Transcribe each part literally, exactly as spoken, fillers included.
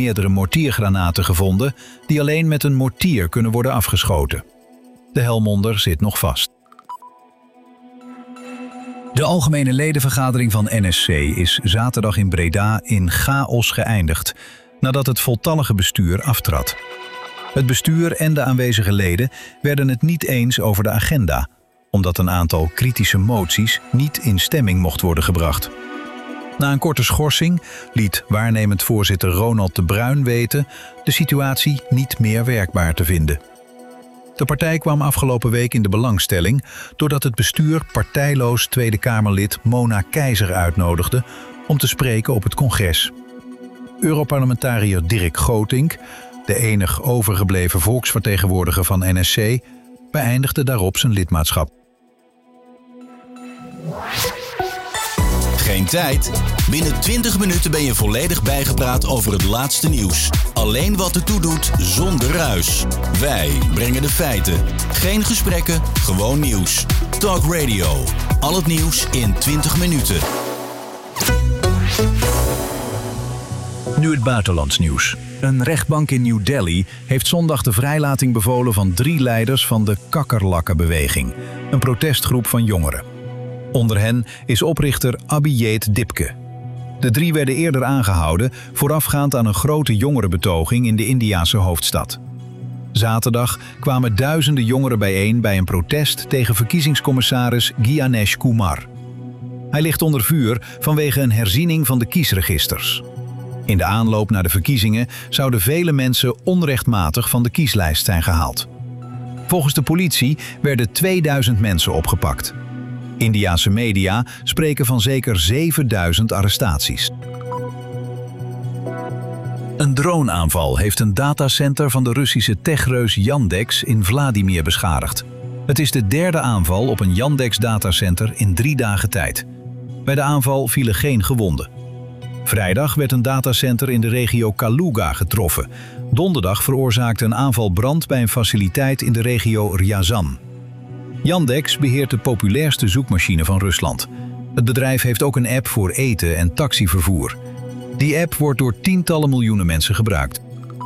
meerdere mortiergranaten gevonden die alleen met een mortier kunnen worden afgeschoten. De Helmonder zit nog vast. De algemene ledenvergadering van N S C is zaterdag in Breda in chaos geëindigd, nadat het voltallige bestuur aftrad. Het bestuur en de aanwezige leden werden het niet eens over de agenda, omdat een aantal kritische moties niet in stemming mocht worden gebracht. Na een korte schorsing liet waarnemend voorzitter Ronald de Bruin weten de situatie niet meer werkbaar te vinden. De partij kwam afgelopen week in de belangstelling doordat het bestuur partijloos Tweede Kamerlid Mona Keizer uitnodigde om te spreken op het congres. Europarlementariër Dirk Gootink, de enig overgebleven volksvertegenwoordiger van N S C, beëindigde daarop zijn lidmaatschap. Geen tijd? Binnen twintig minuten ben je volledig bijgepraat over het laatste nieuws. Alleen wat ertoe doet, zonder ruis. Wij brengen de feiten. Geen gesprekken, gewoon nieuws. Talk Radio. Al het nieuws in twintig minuten. Nu het buitenlands nieuws. Een rechtbank in New Delhi heeft zondag de vrijlating bevolen van drie leiders van de Kakkerlakkenbeweging, een protestgroep van jongeren. Onder hen is oprichter Abhijit Dipke. De drie werden eerder aangehouden voorafgaand aan een grote jongerenbetoging in de Indiase hoofdstad. Zaterdag kwamen duizenden jongeren bijeen bij een protest tegen verkiezingscommissaris Gyanesh Kumar. Hij ligt onder vuur vanwege een herziening van de kiesregisters. In de aanloop naar de verkiezingen zouden vele mensen onrechtmatig van de kieslijst zijn gehaald. Volgens de politie werden tweeduizend mensen opgepakt. Indiase media spreken van zeker zevenduizend arrestaties. Een droneaanval heeft een datacenter van de Russische techreus Yandex in Vladimir beschadigd. Het is de derde aanval op een Yandex-datacenter in drie dagen tijd. Bij de aanval vielen geen gewonden. Vrijdag werd een datacenter in de regio Kaluga getroffen. Donderdag veroorzaakte een aanval brand bij een faciliteit in de regio Ryazan. Yandex beheert de populairste zoekmachine van Rusland. Het bedrijf heeft ook een app voor eten en taxivervoer. Die app wordt door tientallen miljoenen mensen gebruikt.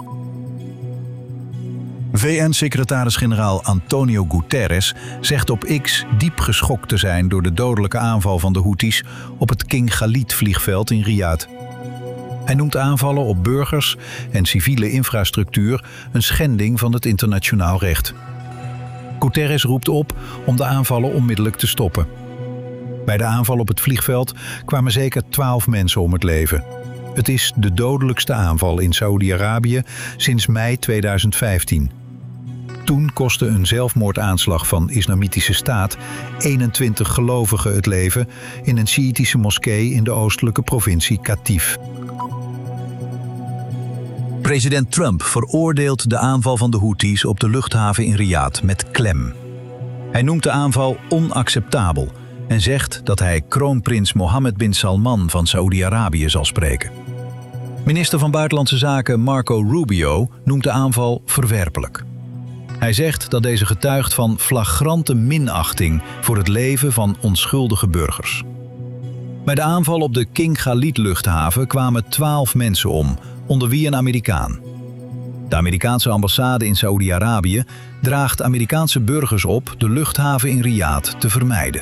V N-secretaris-generaal Antonio Guterres zegt op X diep geschokt te zijn door de dodelijke aanval van de Houthis op het King Khalid-vliegveld in Riyadh. Hij noemt aanvallen op burgers en civiele infrastructuur een schending van het internationaal recht. Guterres roept op om de aanvallen onmiddellijk te stoppen. Bij de aanval op het vliegveld kwamen zeker twaalf mensen om het leven. Het is de dodelijkste aanval in Saoedi-Arabië sinds mei tweeduizend vijftien. Toen kostte een zelfmoordaanslag van Islamitische Staat eenentwintig gelovigen het leven in een Sjiïtische moskee in de oostelijke provincie Qatif. President Trump veroordeelt de aanval van de Houthis op de luchthaven in Riyadh met klem. Hij noemt de aanval onacceptabel en zegt dat hij kroonprins Mohammed bin Salman van Saoedi-Arabië zal spreken. Minister van Buitenlandse Zaken Marco Rubio noemt de aanval verwerpelijk. Hij zegt dat deze getuigt van flagrante minachting voor het leven van onschuldige burgers. Bij de aanval op de King Khalid-luchthaven kwamen twaalf mensen om, onder wie een Amerikaan. De Amerikaanse ambassade in Saoedi-Arabië draagt Amerikaanse burgers op de luchthaven in Riyadh te vermijden.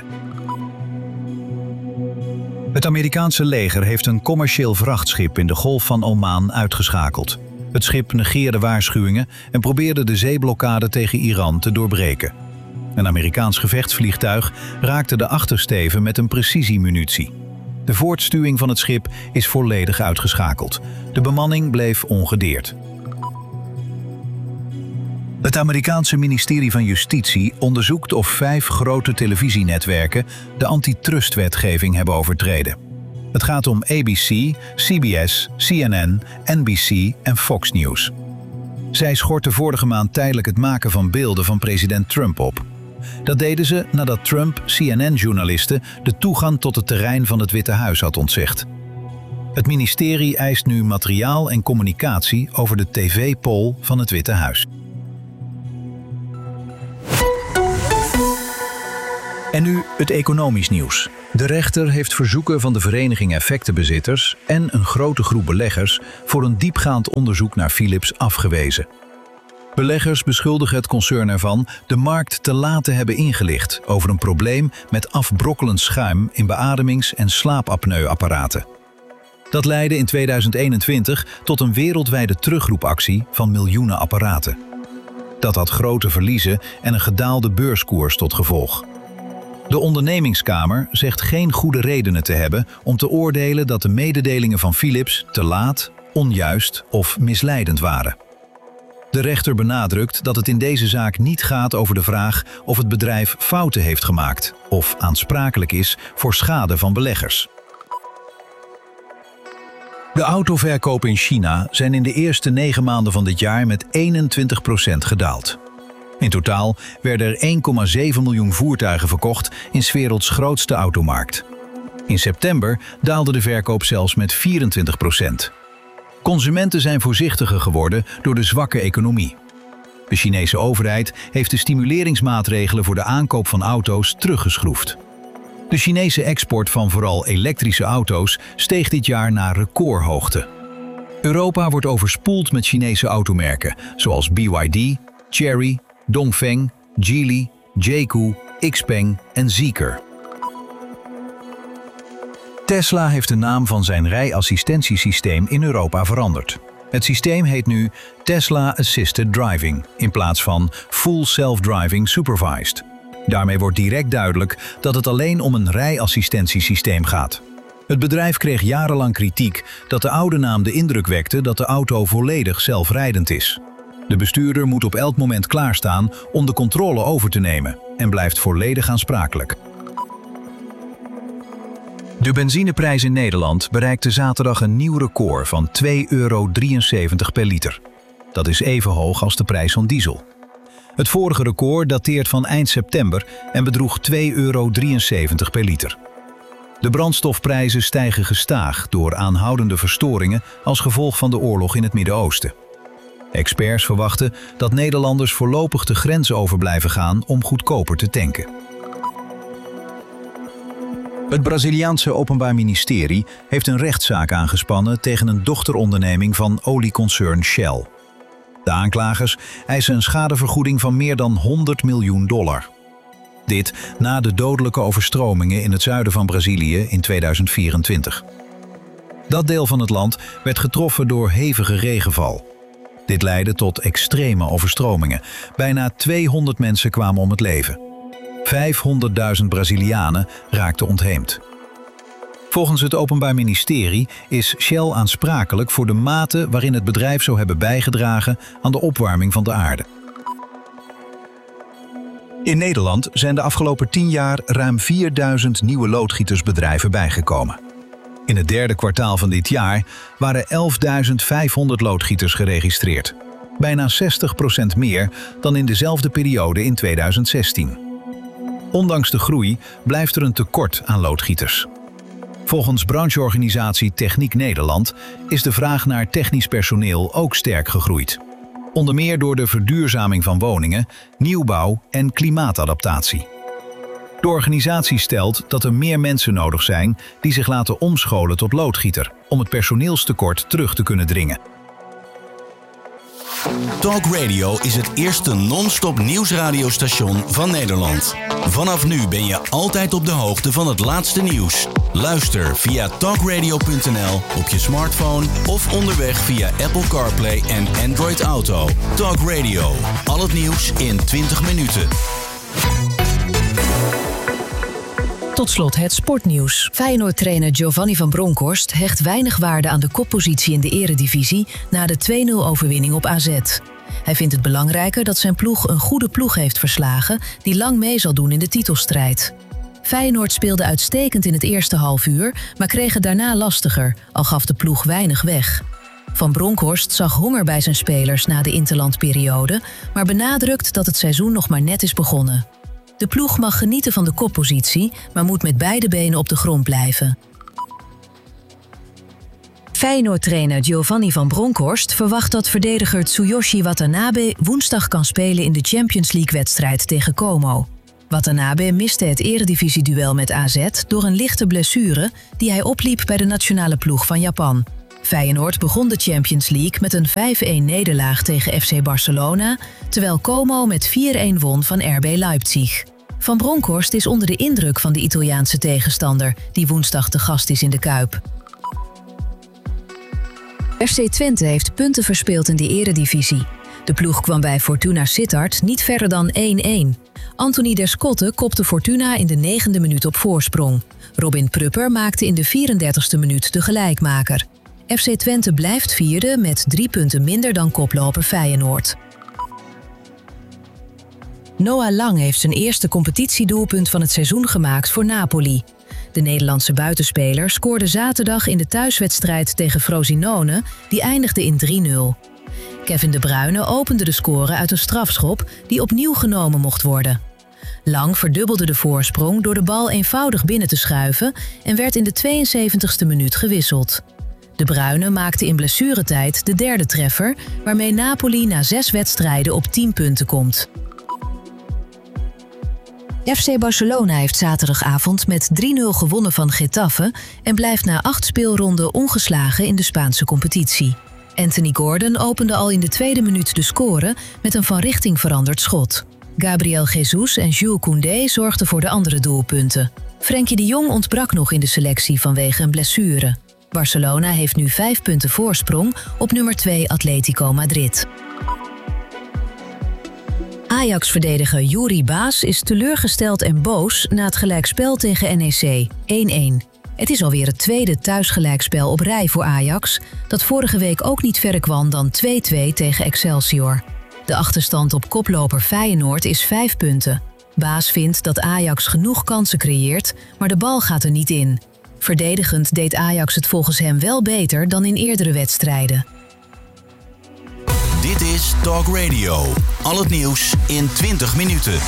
Het Amerikaanse leger heeft een commercieel vrachtschip in de Golf van Oman uitgeschakeld. Het schip negeerde waarschuwingen en probeerde de zeeblokkade tegen Iran te doorbreken. Een Amerikaans gevechtsvliegtuig raakte de achtersteven met een precisiemunitie. De voortstuwing van het schip is volledig uitgeschakeld. De bemanning bleef ongedeerd. Het Amerikaanse ministerie van Justitie onderzoekt of vijf grote televisienetwerken de antitrustwetgeving hebben overtreden. Het gaat om A B C, C B S, C N N, N B C en Fox News. Zij schortten vorige maand tijdelijk het maken van beelden van president Trump op. Dat deden ze nadat Trump C N N-journalisten de toegang tot het terrein van het Witte Huis had ontzegd. Het ministerie eist nu materiaal en communicatie over de tv-poll van het Witte Huis. En nu het economisch nieuws. De rechter heeft verzoeken van de vereniging effectenbezitters en een grote groep beleggers voor een diepgaand onderzoek naar Philips afgewezen. Beleggers beschuldigen het concern ervan de markt te laat te hebben ingelicht over een probleem met afbrokkelend schuim in beademings- en slaapapneuapparaten. Dat leidde in tweeduizend eenentwintig tot een wereldwijde terugroepactie van miljoenen apparaten. Dat had grote verliezen en een gedaalde beurskoers tot gevolg. De ondernemingskamer zegt geen goede redenen te hebben om te oordelen dat de mededelingen van Philips te laat, onjuist of misleidend waren. De rechter benadrukt dat het in deze zaak niet gaat over de vraag of het bedrijf fouten heeft gemaakt of aansprakelijk is voor schade van beleggers. De autoverkopen in China zijn in de eerste negen maanden van dit jaar met eenentwintig procent gedaald. In totaal werden er één komma zeven miljoen voertuigen verkocht in 's werelds grootste automarkt. In september daalde de verkoop zelfs met vierentwintig procent. Consumenten zijn voorzichtiger geworden door de zwakke economie. De Chinese overheid heeft de stimuleringsmaatregelen voor de aankoop van auto's teruggeschroefd. De Chinese export van vooral elektrische auto's steeg dit jaar naar recordhoogte. Europa wordt overspoeld met Chinese automerken zoals B Y D, Chery, Dongfeng, Geely, Jayco, Xpeng en Zeekr. Tesla heeft de naam van zijn rijassistentiesysteem in Europa veranderd. Het systeem heet nu Tesla Assisted Driving in plaats van Full Self-Driving Supervised. Daarmee wordt direct duidelijk dat het alleen om een rijassistentiesysteem gaat. Het bedrijf kreeg jarenlang kritiek dat de oude naam de indruk wekte dat de auto volledig zelfrijdend is. De bestuurder moet op elk moment klaarstaan om de controle over te nemen en blijft volledig aansprakelijk. De benzineprijs in Nederland bereikte zaterdag een nieuw record van twee euro drieënzeventig per liter. Dat is even hoog als de prijs van diesel. Het vorige record dateert van eind september en bedroeg twee euro drieënzeventig per liter. De brandstofprijzen stijgen gestaag door aanhoudende verstoringen als gevolg van de oorlog in het Midden-Oosten. Experts verwachten dat Nederlanders voorlopig de grens over blijven gaan om goedkoper te tanken. Het Braziliaanse Openbaar Ministerie heeft een rechtszaak aangespannen tegen een dochteronderneming van olieconcern Shell. De aanklagers eisen een schadevergoeding van meer dan honderd miljoen dollar. Dit na de dodelijke overstromingen in het zuiden van Brazilië in tweeduizend vierentwintig. Dat deel van het land werd getroffen door hevige regenval. Dit leidde tot extreme overstromingen. Bijna tweehonderd mensen kwamen om het leven. vijfhonderdduizend Brazilianen raakten ontheemd. Volgens het Openbaar Ministerie is Shell aansprakelijk voor de mate waarin het bedrijf zou hebben bijgedragen aan de opwarming van de aarde. In Nederland zijn de afgelopen tien jaar ruim vierduizend nieuwe loodgietersbedrijven bijgekomen. In het derde kwartaal van dit jaar waren elfduizend vijfhonderd loodgieters geregistreerd. Bijna zestig procent meer dan in dezelfde periode in tweeduizend zestien. Ondanks de groei blijft er een tekort aan loodgieters. Volgens brancheorganisatie Techniek Nederland is de vraag naar technisch personeel ook sterk gegroeid. Onder meer door de verduurzaming van woningen, nieuwbouw en klimaatadaptatie. De organisatie stelt dat er meer mensen nodig zijn die zich laten omscholen tot loodgieter om het personeelstekort terug te kunnen dringen. Talk Radio is het eerste non-stop nieuwsradiostation van Nederland. Vanaf nu ben je altijd op de hoogte van het laatste nieuws. Luister via talkradio punt n l op je smartphone of onderweg via Apple CarPlay en Android Auto. Talk Radio, al het nieuws in twintig minuten. Tot slot het sportnieuws. Feyenoord-trainer Giovanni van Bronckhorst hecht weinig waarde aan de koppositie in de eredivisie na de twee nul overwinning op A Z. Hij vindt het belangrijker dat zijn ploeg een goede ploeg heeft verslagen die lang mee zal doen in de titelstrijd. Feyenoord speelde uitstekend in het eerste halfuur, maar kreeg het daarna lastiger, al gaf de ploeg weinig weg. Van Bronckhorst zag honger bij zijn spelers na de interlandperiode, maar benadrukt dat het seizoen nog maar net is begonnen. De ploeg mag genieten van de koppositie, maar moet met beide benen op de grond blijven. Feyenoord-trainer Giovanni van Bronckhorst verwacht dat verdediger Tsuyoshi Watanabe woensdag kan spelen in de Champions League-wedstrijd tegen Como. Watanabe miste het eredivisieduel met A Z door een lichte blessure die hij opliep bij de nationale ploeg van Japan. Feyenoord begon de Champions League met een vijf-een nederlaag tegen F C Barcelona, terwijl Como met vier-een won van R B Leipzig. Van Bronckhorst is onder de indruk van de Italiaanse tegenstander, die woensdag te gast is in de Kuip. F C Twente heeft punten verspeeld in de eredivisie. De ploeg kwam bij Fortuna Sittard niet verder dan één-één. Anthony Descotte kopte Fortuna in de negende minuut op voorsprong. Robin Prupper maakte in de vierendertigste minuut de gelijkmaker. F C Twente blijft vierde met drie punten minder dan koploper Feyenoord. Noah Lang heeft zijn eerste competitiedoelpunt van het seizoen gemaakt voor Napoli. De Nederlandse buitenspeler scoorde zaterdag in de thuiswedstrijd tegen Frosinone, die eindigde in drie-nul. Kevin De Bruyne opende de score uit een strafschop die opnieuw genomen mocht worden. Lang verdubbelde de voorsprong door de bal eenvoudig binnen te schuiven en werd in de tweeënzeventigste minuut gewisseld. De Bruyne maakte in blessuretijd de derde treffer, waarmee Napoli na zes wedstrijden op tien punten komt. F C Barcelona heeft zaterdagavond met drie-nul gewonnen van Getafe en blijft na acht speelronden ongeslagen in de Spaanse competitie. Anthony Gordon opende al in de tweede minuut de score met een van richting veranderd schot. Gabriel Jesus en Jules Koundé zorgden voor de andere doelpunten. Frenkie de Jong ontbrak nog in de selectie vanwege een blessure. Barcelona heeft nu vijf punten voorsprong op nummer twee Atletico Madrid. Ajax-verdediger Yuri Baas is teleurgesteld en boos na het gelijkspel tegen N E C, één-één. Het is alweer het tweede thuisgelijkspel op rij voor Ajax, dat vorige week ook niet verder kwam dan twee-twee tegen Excelsior. De achterstand op koploper Feyenoord is vijf punten. Baas vindt dat Ajax genoeg kansen creëert, maar de bal gaat er niet in. Verdedigend deed Ajax het volgens hem wel beter dan in eerdere wedstrijden. Dit is Talk Radio. Al het nieuws in twintig minuten.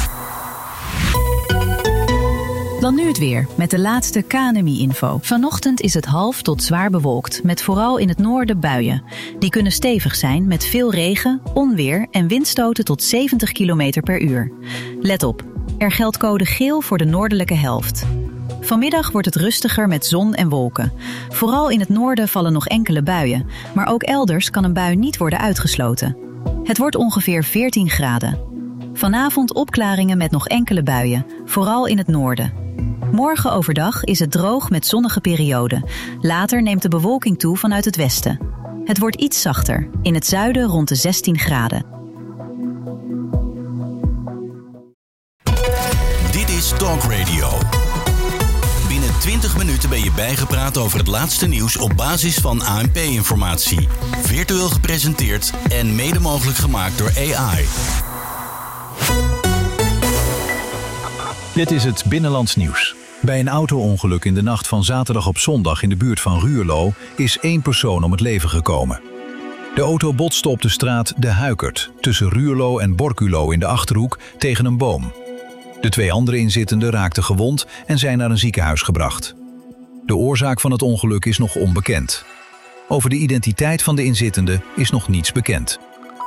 Dan nu het weer, met de laatste K N M I-info. Vanochtend is het half tot zwaar bewolkt, met vooral in het noorden buien. Die kunnen stevig zijn met veel regen, onweer en windstoten tot zeventig kilometer per uur. Let op, er geldt code geel voor de noordelijke helft. Vanmiddag wordt het rustiger met zon en wolken. Vooral in het noorden vallen nog enkele buien, maar ook elders kan een bui niet worden uitgesloten. Het wordt ongeveer veertien graden. Vanavond opklaringen met nog enkele buien, vooral in het noorden. Morgen overdag is het droog met zonnige perioden. Later neemt de bewolking toe vanuit het westen. Het wordt iets zachter, in het zuiden rond de zestien graden. Dit is Talk Radio. Binnen twintig minuten ben je bijgepraat over het laatste nieuws op basis van A N P-informatie. Virtueel gepresenteerd en mede mogelijk gemaakt door A I. Dit is het Binnenlands nieuws. Bij een auto-ongeluk in de nacht van zaterdag op zondag in de buurt van Ruurlo is één persoon om het leven gekomen. De auto botste op de straat De Huikert tussen Ruurlo en Borculo in de Achterhoek tegen een boom. De twee andere inzittenden raakten gewond en zijn naar een ziekenhuis gebracht. De oorzaak van het ongeluk is nog onbekend. Over de identiteit van de inzittenden is nog niets bekend.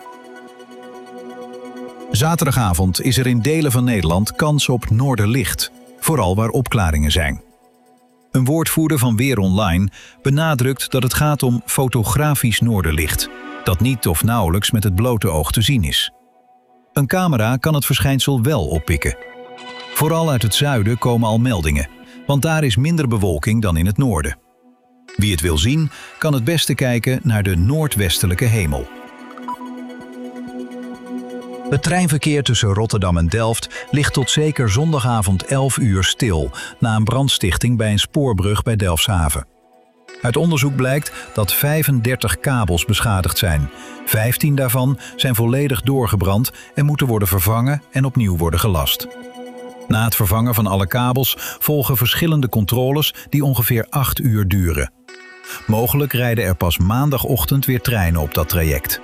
Zaterdagavond is er in delen van Nederland kans op noorderlicht, vooral waar opklaringen zijn. Een woordvoerder van Weer Online benadrukt dat het gaat om fotografisch noorderlicht, dat niet of nauwelijks met het blote oog te zien is. Een camera kan het verschijnsel wel oppikken. Vooral uit het zuiden komen al meldingen, want daar is minder bewolking dan in het noorden. Wie het wil zien, kan het beste kijken naar de noordwestelijke hemel. Het treinverkeer tussen Rotterdam en Delft ligt tot zeker zondagavond elf uur stil na een brandstichting bij een spoorbrug bij Delfshaven. Uit onderzoek blijkt dat vijfendertig kabels beschadigd zijn. vijftien daarvan zijn volledig doorgebrand en moeten worden vervangen en opnieuw worden gelast. Na het vervangen van alle kabels volgen verschillende controles die ongeveer acht uur duren. Mogelijk rijden er pas maandagochtend weer treinen op dat traject.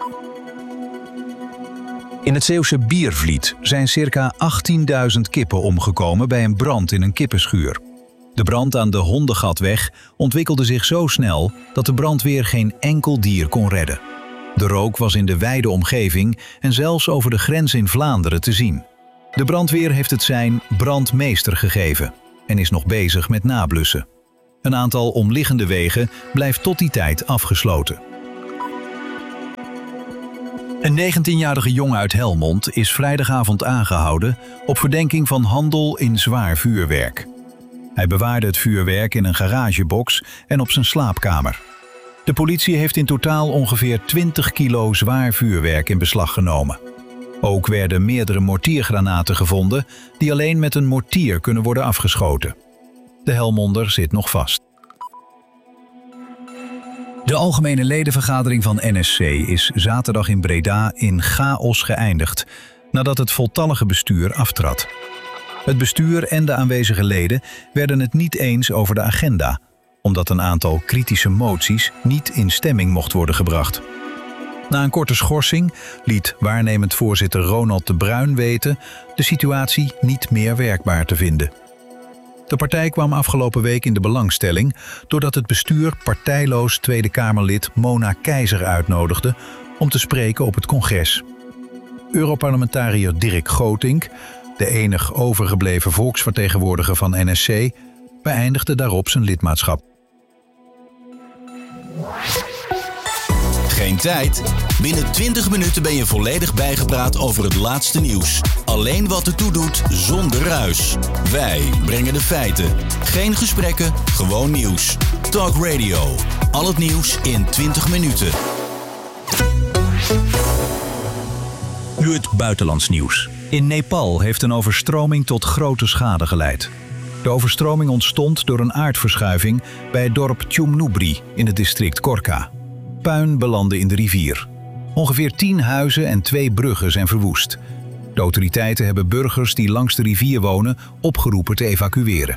In het Zeeuwse Biervliet zijn circa achttienduizend kippen omgekomen bij een brand in een kippenschuur. De brand aan de Hondengatweg ontwikkelde zich zo snel dat de brandweer geen enkel dier kon redden. De rook was in de wijde omgeving en zelfs over de grens in Vlaanderen te zien. De brandweer heeft het sein brandmeester gegeven en is nog bezig met nablussen. Een aantal omliggende wegen blijft tot die tijd afgesloten. Een negentienjarige jongen uit Helmond is vrijdagavond aangehouden op verdenking van handel in zwaar vuurwerk. Hij bewaarde het vuurwerk in een garagebox en op zijn slaapkamer. De politie heeft in totaal ongeveer twintig kilo zwaar vuurwerk in beslag genomen. Ook werden meerdere mortiergranaten gevonden die alleen met een mortier kunnen worden afgeschoten. De Helmonder zit nog vast. De algemene ledenvergadering van N S C is zaterdag in Breda in chaos geëindigd nadat het voltallige bestuur aftrad. Het bestuur en de aanwezige leden werden het niet eens over de agenda, omdat een aantal kritische moties niet in stemming mocht worden gebracht. Na een korte schorsing liet waarnemend voorzitter Ronald de Bruin weten de situatie niet meer werkbaar te vinden. De partij kwam afgelopen week in de belangstelling doordat het bestuur partijloos Tweede Kamerlid Mona Keizer uitnodigde om te spreken op het congres. Europarlementariër Dirk Gootink, de enig overgebleven volksvertegenwoordiger van N S C, beëindigde daarop zijn lidmaatschap. Geen tijd? Binnen twintig minuten ben je volledig bijgepraat over het laatste nieuws. Alleen wat ertoe doet, zonder ruis. Wij brengen de feiten. Geen gesprekken, gewoon nieuws. Talk Radio. Al het nieuws in twintig minuten. Nu het buitenlands nieuws. In Nepal heeft een overstroming tot grote schade geleid. De overstroming ontstond door een aardverschuiving bij het dorp Chumnubri in het district Korka. Puin belandde in de rivier. Ongeveer tien huizen en twee bruggen zijn verwoest. De autoriteiten hebben burgers die langs de rivier wonen opgeroepen te evacueren.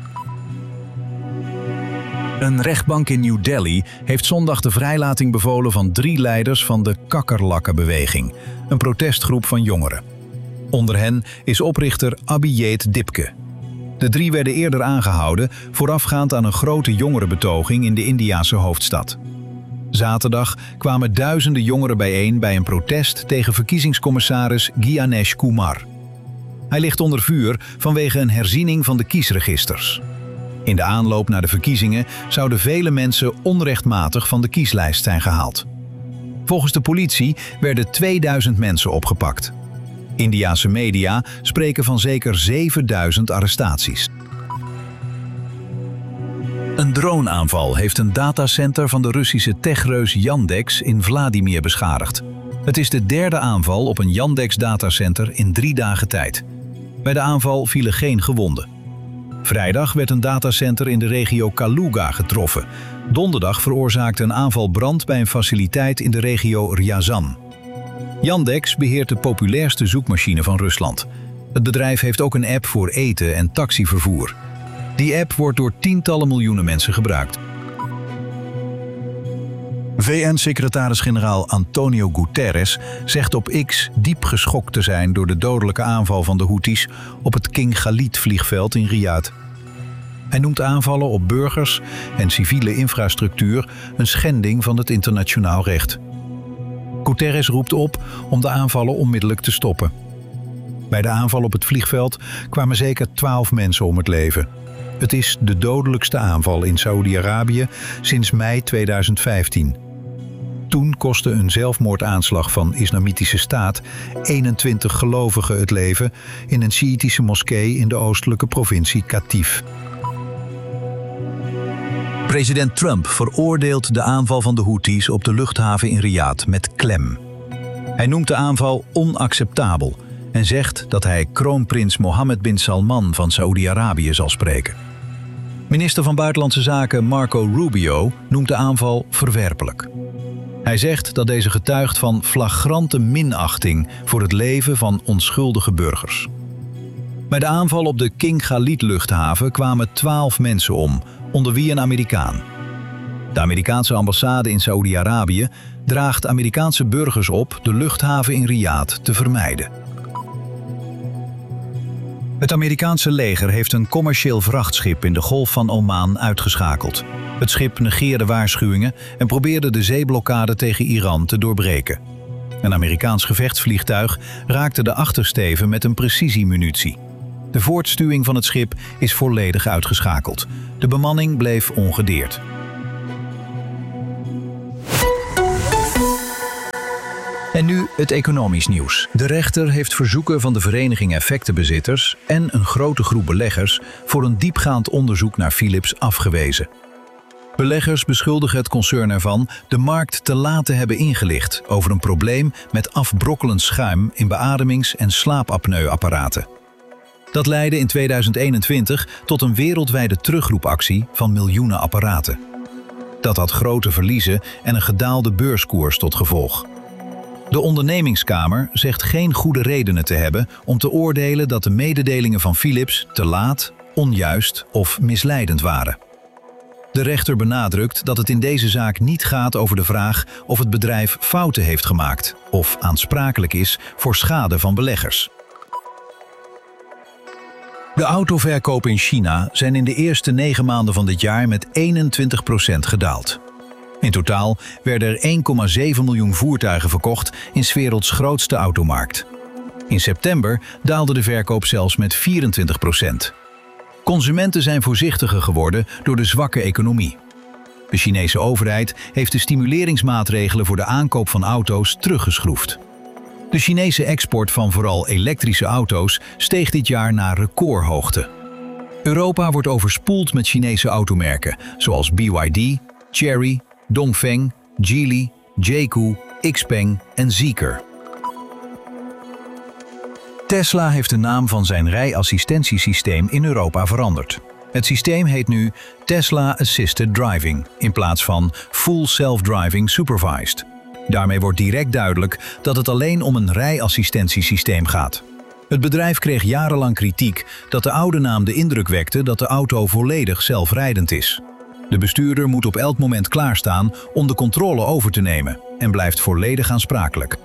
Een rechtbank in New Delhi heeft zondag de vrijlating bevolen van drie leiders van de Kakkerlakkenbeweging, een protestgroep van jongeren. Onder hen is oprichter Abhijit Dipke. De drie werden eerder aangehouden voorafgaand aan een grote jongerenbetoging in de Indiase hoofdstad. Zaterdag kwamen duizenden jongeren bijeen bij een protest tegen verkiezingscommissaris Gyanesh Kumar. Hij ligt onder vuur vanwege een herziening van de kiesregisters. In de aanloop naar de verkiezingen zouden vele mensen onrechtmatig van de kieslijst zijn gehaald. Volgens de politie werden tweeduizend mensen opgepakt. Indiase media spreken van zeker zevenduizend arrestaties. Een droneaanval heeft een datacenter van de Russische techreus Yandex in Vladimir beschadigd. Het is de derde aanval op een Yandex-datacenter in drie dagen tijd. Bij de aanval vielen geen gewonden. Vrijdag werd een datacenter in de regio Kaluga getroffen. Donderdag veroorzaakte een aanval brand bij een faciliteit in de regio Ryazan. Yandex beheert de populairste zoekmachine van Rusland. Het bedrijf heeft ook een app voor eten en taxivervoer. Die app wordt door tientallen miljoenen mensen gebruikt. V N-secretaris-generaal Antonio Guterres zegt op X diep geschokt te zijn door de dodelijke aanval van de Houthis op het King Khalid-vliegveld in Riyadh. Hij noemt aanvallen op burgers en civiele infrastructuur een schending van het internationaal recht. Guterres roept op om de aanvallen onmiddellijk te stoppen. Bij de aanval op het vliegveld kwamen zeker twaalf mensen om het leven. Het is de dodelijkste aanval in Saoedi-Arabië sinds mei tweeduizend vijftien. Toen kostte een zelfmoordaanslag van Islamitische Staat eenentwintig gelovigen het leven in een Sjiitische moskee in de oostelijke provincie Qatif. President Trump veroordeelt de aanval van de Houthis op de luchthaven in Riyadh met klem. Hij noemt de aanval onacceptabel en zegt dat hij kroonprins Mohammed bin Salman van Saoedi-Arabië zal spreken. Minister van Buitenlandse Zaken Marco Rubio noemt de aanval verwerpelijk. Hij zegt dat deze getuigt van flagrante minachting voor het leven van onschuldige burgers. Bij de aanval op de King Khalid luchthaven kwamen twaalf mensen om, onder wie een Amerikaan. De Amerikaanse ambassade in Saoedi-Arabië draagt Amerikaanse burgers op de luchthaven in Riyadh te vermijden. Het Amerikaanse leger heeft een commercieel vrachtschip in de Golf van Oman uitgeschakeld. Het schip negeerde waarschuwingen en probeerde de zeeblokkade tegen Iran te doorbreken. Een Amerikaans gevechtsvliegtuig raakte de achtersteven met een precisiemunitie. De voortstuwing van het schip is volledig uitgeschakeld. De bemanning bleef ongedeerd. En nu het economisch nieuws. De rechter heeft verzoeken van de Vereniging Effectenbezitters en een grote groep beleggers voor een diepgaand onderzoek naar Philips afgewezen. Beleggers beschuldigen het concern ervan de markt te laat te hebben ingelicht over een probleem met afbrokkelend schuim in beademings- en slaapapneuapparaten. Dat leidde in tweeduizend eenentwintig tot een wereldwijde terugroepactie van miljoenen apparaten. Dat had grote verliezen en een gedaalde beurskoers tot gevolg. De ondernemingskamer zegt geen goede redenen te hebben om te oordelen dat de mededelingen van Philips te laat, onjuist of misleidend waren. De rechter benadrukt dat het in deze zaak niet gaat over de vraag of het bedrijf fouten heeft gemaakt of aansprakelijk is voor schade van beleggers. De autoverkopen in China zijn in de eerste negen maanden van dit jaar met eenentwintig procent gedaald. In totaal werden er één komma zeven miljoen voertuigen verkocht in 's werelds grootste automarkt. In september daalde de verkoop zelfs met vierentwintig procent. Consumenten zijn voorzichtiger geworden door de zwakke economie. De Chinese overheid heeft de stimuleringsmaatregelen voor de aankoop van auto's teruggeschroefd. De Chinese export van vooral elektrische auto's steeg dit jaar naar recordhoogte. Europa wordt overspoeld met Chinese automerken zoals B Y D, Chery, Dongfeng, Geely, Jayco, Xpeng en Zeekr. Tesla heeft de naam van zijn rijassistentiesysteem in Europa veranderd. Het systeem heet nu Tesla Assisted Driving in plaats van Full Self-Driving Supervised. Daarmee wordt direct duidelijk dat het alleen om een rijassistentiesysteem gaat. Het bedrijf kreeg jarenlang kritiek dat de oude naam de indruk wekte dat de auto volledig zelfrijdend is. De bestuurder moet op elk moment klaarstaan om de controle over te nemen en blijft volledig aansprakelijk.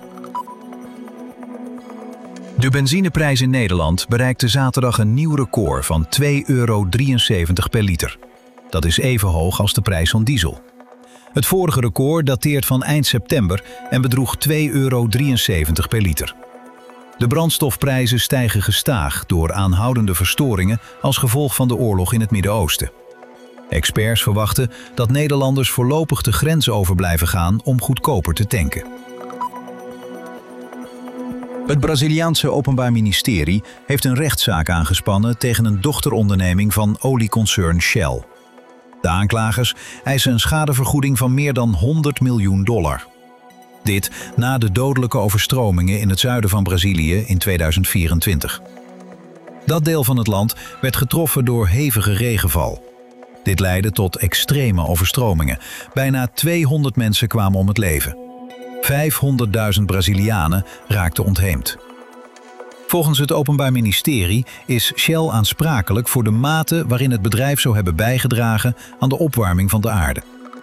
De benzineprijs in Nederland bereikte zaterdag een nieuw record van twee euro drieënzeventig per liter. Dat is even hoog als de prijs van diesel. Het vorige record dateert van eind september en bedroeg twee euro drieënzeventig per liter. De brandstofprijzen stijgen gestaag door aanhoudende verstoringen als gevolg van de oorlog in het Midden-Oosten. Experts verwachten dat Nederlanders voorlopig de grens over blijven gaan om goedkoper te tanken. Het Braziliaanse Openbaar Ministerie heeft een rechtszaak aangespannen tegen een dochteronderneming van olieconcern Shell. De aanklagers eisen een schadevergoeding van meer dan honderd miljoen dollar. Dit na de dodelijke overstromingen in het zuiden van Brazilië in tweeduizend vierentwintig. Dat deel van het land werd getroffen door hevige regenval. Dit leidde tot extreme overstromingen. Bijna tweehonderd mensen kwamen om het leven. vijfhonderdduizend Brazilianen raakten ontheemd. Volgens het Openbaar Ministerie is Shell aansprakelijk voor de mate waarin het bedrijf zou hebben bijgedragen aan de opwarming van de aarde.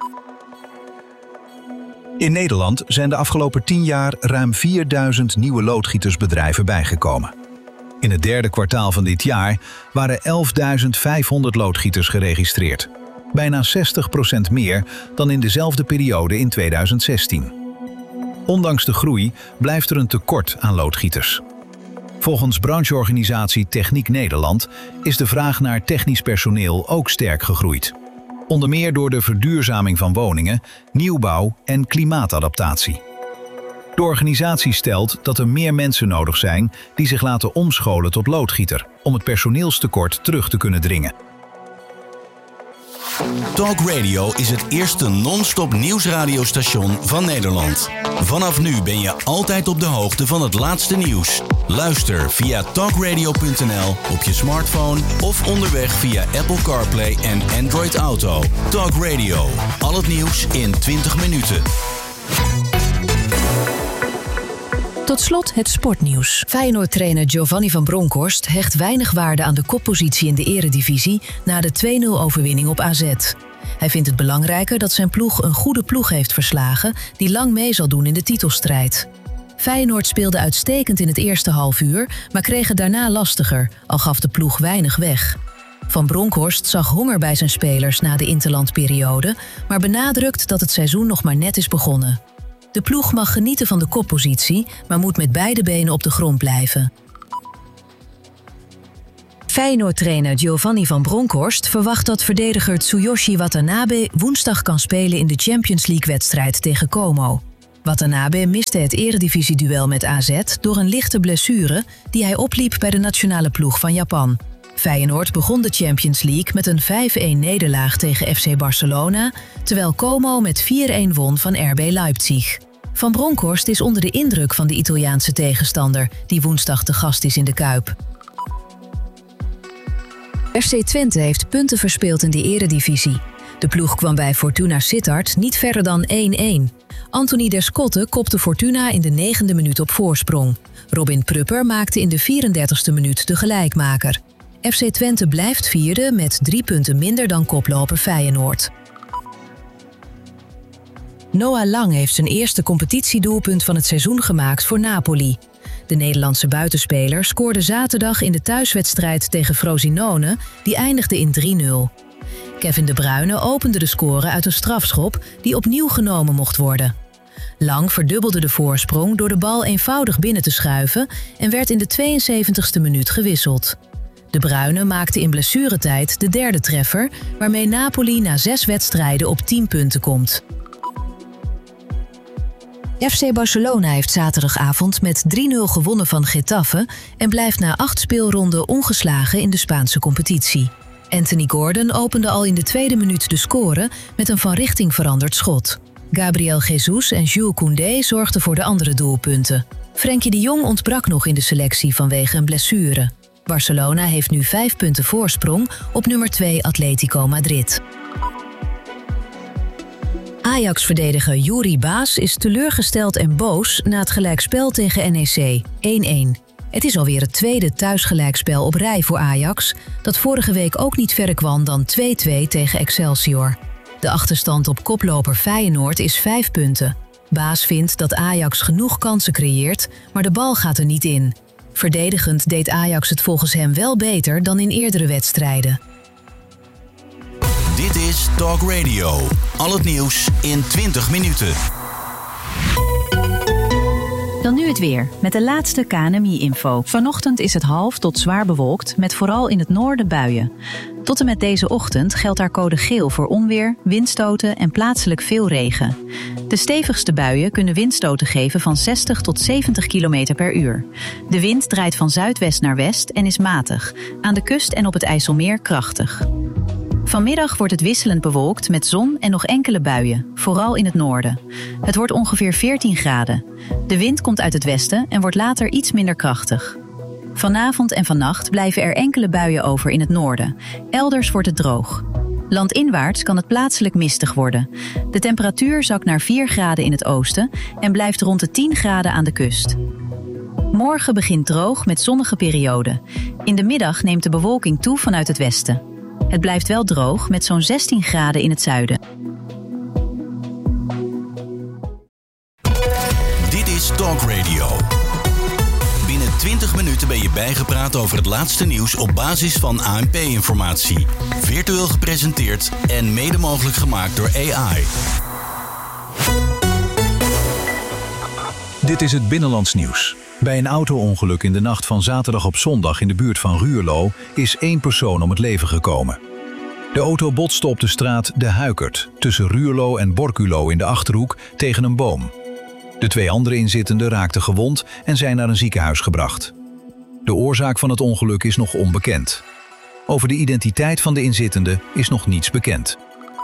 In Nederland zijn de afgelopen tien jaar ruim vierduizend nieuwe loodgietersbedrijven bijgekomen. In het derde kwartaal van dit jaar waren elfduizend vijfhonderd loodgieters geregistreerd. Bijna zestig procent meer dan in dezelfde periode in tweeduizend zestien. Ondanks de groei blijft er een tekort aan loodgieters. Volgens brancheorganisatie Techniek Nederland is de vraag naar technisch personeel ook sterk gegroeid. Onder meer door de verduurzaming van woningen, nieuwbouw en klimaatadaptatie. De organisatie stelt dat er meer mensen nodig zijn die zich laten omscholen tot loodgieter om het personeelstekort terug te kunnen dringen. Talk Radio is het eerste non-stop nieuwsradiostation van Nederland. Vanaf nu ben je altijd op de hoogte van het laatste nieuws. Luister via talkradio punt n l op je smartphone of onderweg via Apple CarPlay en Android Auto. Talk Radio, al het nieuws in twintig minuten. Tot slot het sportnieuws. Feyenoord-trainer Giovanni van Bronckhorst hecht weinig waarde aan de koppositie in de eredivisie na de twee nul overwinning op A Z. Hij vindt het belangrijker dat zijn ploeg een goede ploeg heeft verslagen die lang mee zal doen in de titelstrijd. Feyenoord speelde uitstekend in het eerste halfuur, maar kreeg het daarna lastiger, al gaf de ploeg weinig weg. Van Bronckhorst zag honger bij zijn spelers na de interlandperiode, maar benadrukt dat het seizoen nog maar net is begonnen. De ploeg mag genieten van de koppositie, maar moet met beide benen op de grond blijven. Feyenoord-trainer Giovanni van Bronckhorst verwacht dat verdediger Tsuyoshi Watanabe woensdag kan spelen in de Champions League-wedstrijd tegen Como. Watanabe miste het eredivisieduel met A Z door een lichte blessure die hij opliep bij de nationale ploeg van Japan. Feyenoord begon de Champions League met een vijf-een nederlaag tegen F C Barcelona, terwijl Como met vier-een won van R B Leipzig. Van Bronckhorst is onder de indruk van de Italiaanse tegenstander, die woensdag te gast is in de Kuip. F C Twente heeft punten verspeeld in de eredivisie. De ploeg kwam bij Fortuna Sittard niet verder dan één-één. Anthony Descotte kopte Fortuna in de negende minuut op voorsprong. Robin Prupper maakte in de vierendertigste minuut de gelijkmaker. F C Twente blijft vierde met drie punten minder dan koploper Feyenoord. Noah Lang heeft zijn eerste competitiedoelpunt van het seizoen gemaakt voor Napoli. De Nederlandse buitenspeler scoorde zaterdag in de thuiswedstrijd tegen Frosinone, die eindigde in drie-nul. Kevin De Bruyne opende de score uit een strafschop die opnieuw genomen mocht worden. Lang verdubbelde de voorsprong door de bal eenvoudig binnen te schuiven en werd in de tweeënzeventigste minuut gewisseld. De Bruyne maakte in blessuretijd de derde treffer, waarmee Napoli na zes wedstrijden op tien punten komt. F C Barcelona heeft zaterdagavond met drie-nul gewonnen van Getafe en blijft na acht speelronden ongeslagen in de Spaanse competitie. Anthony Gordon opende al in de tweede minuut de score met een van richting veranderd schot. Gabriel Jesus en Jules Koundé zorgden voor de andere doelpunten. Frenkie de Jong ontbrak nog in de selectie vanwege een blessure. Barcelona heeft nu vijf punten voorsprong op nummer twee Atletico Madrid. Ajax-verdediger Yuri Baas is teleurgesteld en boos na het gelijkspel tegen N E C, één-één. Het is alweer het tweede thuisgelijkspel op rij voor Ajax, dat vorige week ook niet verder kwam dan twee-twee tegen Excelsior. De achterstand op koploper Feyenoord is vijf punten. Baas vindt dat Ajax genoeg kansen creëert, maar de bal gaat er niet in. Verdedigend deed Ajax het volgens hem wel beter dan in eerdere wedstrijden. Dit is Talk Radio. Al het nieuws in twintig minuten. Dan nu het weer, met de laatste K N M I-info. Vanochtend is het half tot zwaar bewolkt, met vooral in het noorden buien. Tot en met deze ochtend geldt daar code geel voor onweer, windstoten en plaatselijk veel regen. De stevigste buien kunnen windstoten geven van zestig tot zeventig kilometer per uur. De wind draait van zuidwest naar west en is matig, aan de kust en op het IJsselmeer krachtig. Vanmiddag wordt het wisselend bewolkt met zon en nog enkele buien, vooral in het noorden. Het wordt ongeveer veertien graden. De wind komt uit het westen en wordt later iets minder krachtig. Vanavond en vannacht blijven er enkele buien over in het noorden. Elders wordt het droog. Landinwaarts kan het plaatselijk mistig worden. De temperatuur zakt naar vier graden in het oosten en blijft rond de tien graden aan de kust. Morgen begint droog met zonnige perioden. In de middag neemt de bewolking toe vanuit het westen. Het blijft wel droog met zo'n zestien graden in het zuiden. Dit is Talk Radio. Binnen twintig minuten ben je bijgepraat over het laatste nieuws op basis van A N P-informatie. Virtueel gepresenteerd en mede mogelijk gemaakt door A I. Dit is het Binnenlands nieuws. Bij een auto-ongeluk in de nacht van zaterdag op zondag in de buurt van Ruurlo is één persoon om het leven gekomen. De auto botste op de straat De Huikert tussen Ruurlo en Borculo in de Achterhoek tegen een boom. De twee andere inzittenden raakten gewond en zijn naar een ziekenhuis gebracht. De oorzaak van het ongeluk is nog onbekend. Over de identiteit van de inzittenden is nog niets bekend.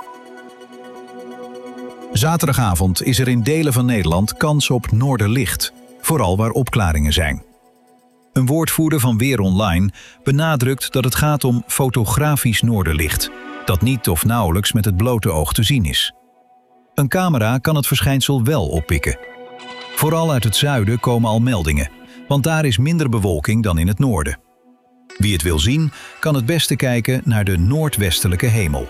Zaterdagavond is er in delen van Nederland kans op noorderlicht, vooral waar opklaringen zijn. Een woordvoerder van Weer Online benadrukt dat het gaat om fotografisch noorderlicht, dat niet of nauwelijks met het blote oog te zien is. Een camera kan het verschijnsel wel oppikken. Vooral uit het zuiden komen al meldingen, want daar is minder bewolking dan in het noorden. Wie het wil zien, kan het beste kijken naar de noordwestelijke hemel.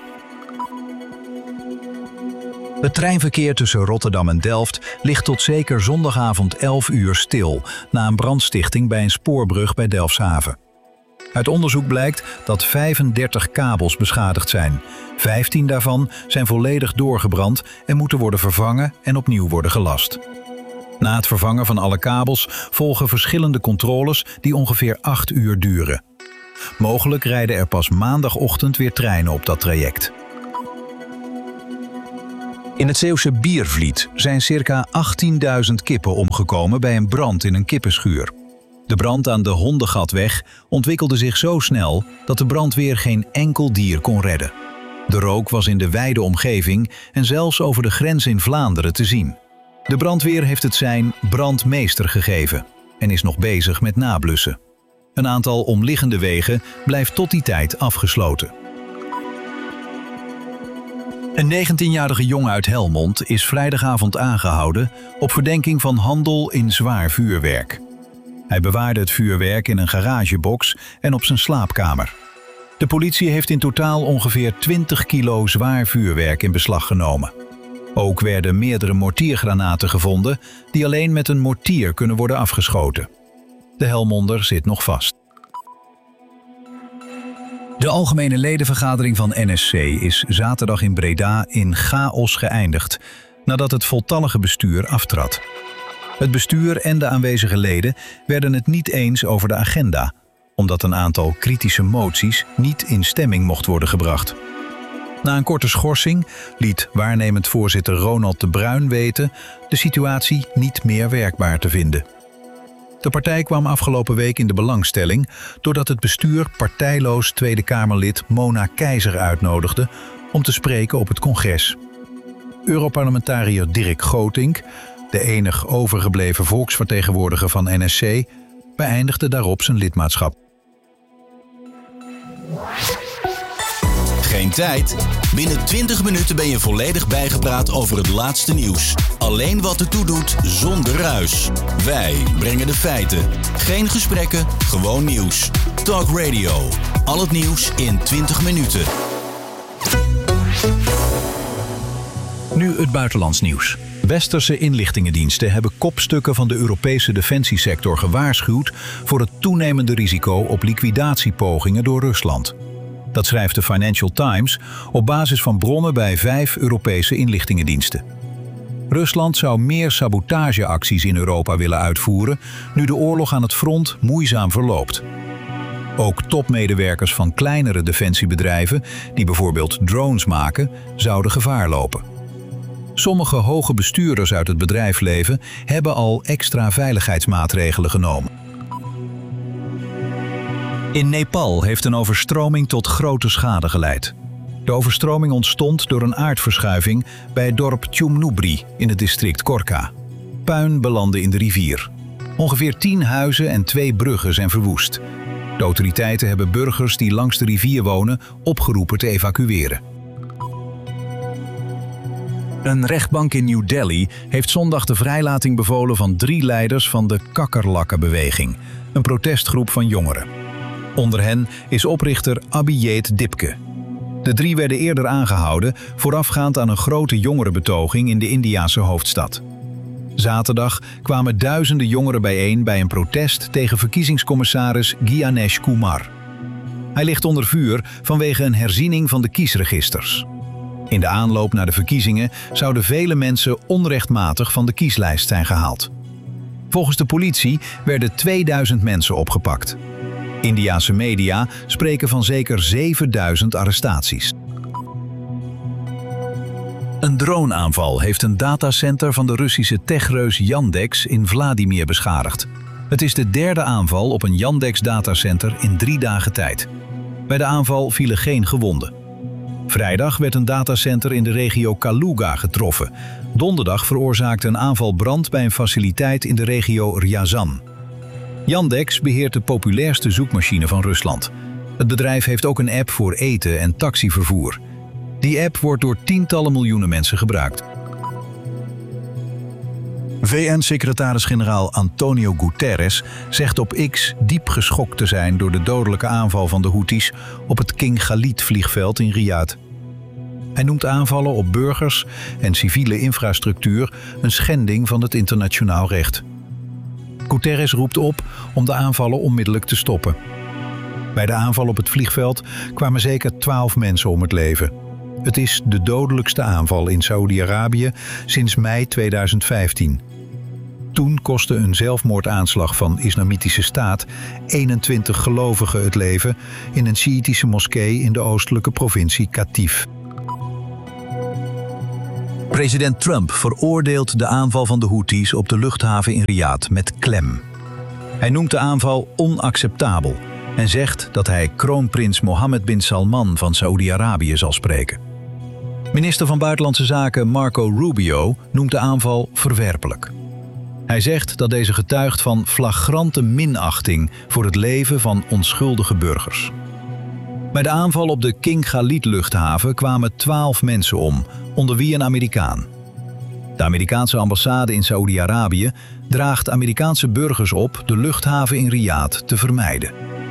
Het treinverkeer tussen Rotterdam en Delft ligt tot zeker zondagavond elf uur stil na een brandstichting bij een spoorbrug bij Delfshaven. Uit onderzoek blijkt dat vijfendertig kabels beschadigd zijn. vijftien daarvan zijn volledig doorgebrand en moeten worden vervangen en opnieuw worden gelast. Na het vervangen van alle kabels volgen verschillende controles die ongeveer acht uur duren. Mogelijk rijden er pas maandagochtend weer treinen op dat traject. In het Zeeuwse Biervliet zijn circa achttienduizend kippen omgekomen bij een brand in een kippenschuur. De brand aan de Hondengatweg ontwikkelde zich zo snel dat de brandweer geen enkel dier kon redden. De rook was in de wijde omgeving en zelfs over de grens in Vlaanderen te zien. De brandweer heeft het sein brandmeester gegeven en is nog bezig met nablussen. Een aantal omliggende wegen blijft tot die tijd afgesloten. Een negentienjarige jongen uit Helmond is vrijdagavond aangehouden op verdenking van handel in zwaar vuurwerk. Hij bewaarde het vuurwerk in een garagebox en op zijn slaapkamer. De politie heeft in totaal ongeveer twintig kilo zwaar vuurwerk in beslag genomen. Ook werden meerdere mortiergranaten gevonden die alleen met een mortier kunnen worden afgeschoten. De Helmonder zit nog vast. De algemene ledenvergadering van N S C is zaterdag in Breda in chaos geëindigd nadat het voltallige bestuur aftrad. Het bestuur en de aanwezige leden werden het niet eens over de agenda, omdat een aantal kritische moties niet in stemming mocht worden gebracht. Na een korte schorsing liet waarnemend voorzitter Ronald de Bruin weten de situatie niet meer werkbaar te vinden. De partij kwam afgelopen week in de belangstelling doordat het bestuur partijloos Tweede Kamerlid Mona Keizer uitnodigde om te spreken op het congres. Europarlementariër Dirk Gootink, de enig overgebleven volksvertegenwoordiger van N S C, beëindigde daarop zijn lidmaatschap. Geen tijd? Binnen twintig minuten ben je volledig bijgepraat over het laatste nieuws. Alleen wat ertoe doet, zonder ruis. Wij brengen de feiten. Geen gesprekken, gewoon nieuws. Talk Radio. Al het nieuws in twintig minuten. Nu het buitenlands nieuws. Westerse inlichtingendiensten hebben kopstukken van de Europese defensiesector gewaarschuwd voor het toenemende risico op liquidatiepogingen door Rusland. Dat schrijft de Financial Times op basis van bronnen bij vijf Europese inlichtingendiensten. Rusland zou meer sabotageacties in Europa willen uitvoeren nu de oorlog aan het front moeizaam verloopt. Ook topmedewerkers van kleinere defensiebedrijven, die bijvoorbeeld drones maken, zouden gevaar lopen. Sommige hoge bestuurders uit het bedrijfsleven hebben al extra veiligheidsmaatregelen genomen. In Nepal heeft een overstroming tot grote schade geleid. De overstroming ontstond door een aardverschuiving bij het dorp Tjumnubri in het district Korka. Puin belandde in de rivier. Ongeveer tien huizen en twee bruggen zijn verwoest. De autoriteiten hebben burgers die langs de rivier wonen opgeroepen te evacueren. Een rechtbank in New Delhi heeft zondag de vrijlating bevolen van drie leiders van de Kakkerlakkenbeweging, een protestgroep van jongeren. Onder hen is oprichter Abhijit Dipke. De drie werden eerder aangehouden voorafgaand aan een grote jongerenbetoging in de Indiase hoofdstad. Zaterdag kwamen duizenden jongeren bijeen bij een protest tegen verkiezingscommissaris Gyanesh Kumar. Hij ligt onder vuur vanwege een herziening van de kiesregisters. In de aanloop naar de verkiezingen zouden vele mensen onrechtmatig van de kieslijst zijn gehaald. Volgens de politie werden tweeduizend mensen opgepakt. Indiase media spreken van zeker zevenduizend arrestaties. Een droneaanval heeft een datacenter van de Russische techreus Yandex in Vladimir beschadigd. Het is de derde aanval op een Yandex-datacenter in drie dagen tijd. Bij de aanval vielen geen gewonden. Vrijdag werd een datacenter in de regio Kaluga getroffen. Donderdag veroorzaakte een aanval brand bij een faciliteit in de regio Ryazan. Yandex beheert de populairste zoekmachine van Rusland. Het bedrijf heeft ook een app voor eten en taxivervoer. Die app wordt door tientallen miljoenen mensen gebruikt. V N-secretaris-generaal Antonio Guterres zegt op X diep geschokt te zijn door de dodelijke aanval van de Houthis op het King Khalid-vliegveld in Riyadh. Hij noemt aanvallen op burgers en civiele infrastructuur een schending van het internationaal recht. Guterres roept op om de aanvallen onmiddellijk te stoppen. Bij de aanval op het vliegveld kwamen zeker twaalf mensen om het leven. Het is de dodelijkste aanval in Saoedi-Arabië sinds mei tweeduizend vijftien. Toen kostte een zelfmoordaanslag van Islamitische Staat eenentwintig gelovigen het leven in een Sjiïtische moskee in de oostelijke provincie Qatif. President Trump veroordeelt de aanval van de Houthis op de luchthaven in Riyadh met klem. Hij noemt de aanval onacceptabel en zegt dat hij kroonprins Mohammed bin Salman van Saoedi-Arabië zal spreken. Minister van Buitenlandse Zaken Marco Rubio noemt de aanval verwerpelijk. Hij zegt dat deze getuigt van flagrante minachting voor het leven van onschuldige burgers. Bij de aanval op de King Khalid luchthaven kwamen twaalf mensen om, onder wie een Amerikaan. De Amerikaanse ambassade in Saoedi-Arabië draagt Amerikaanse burgers op de luchthaven in Riyadh te vermijden.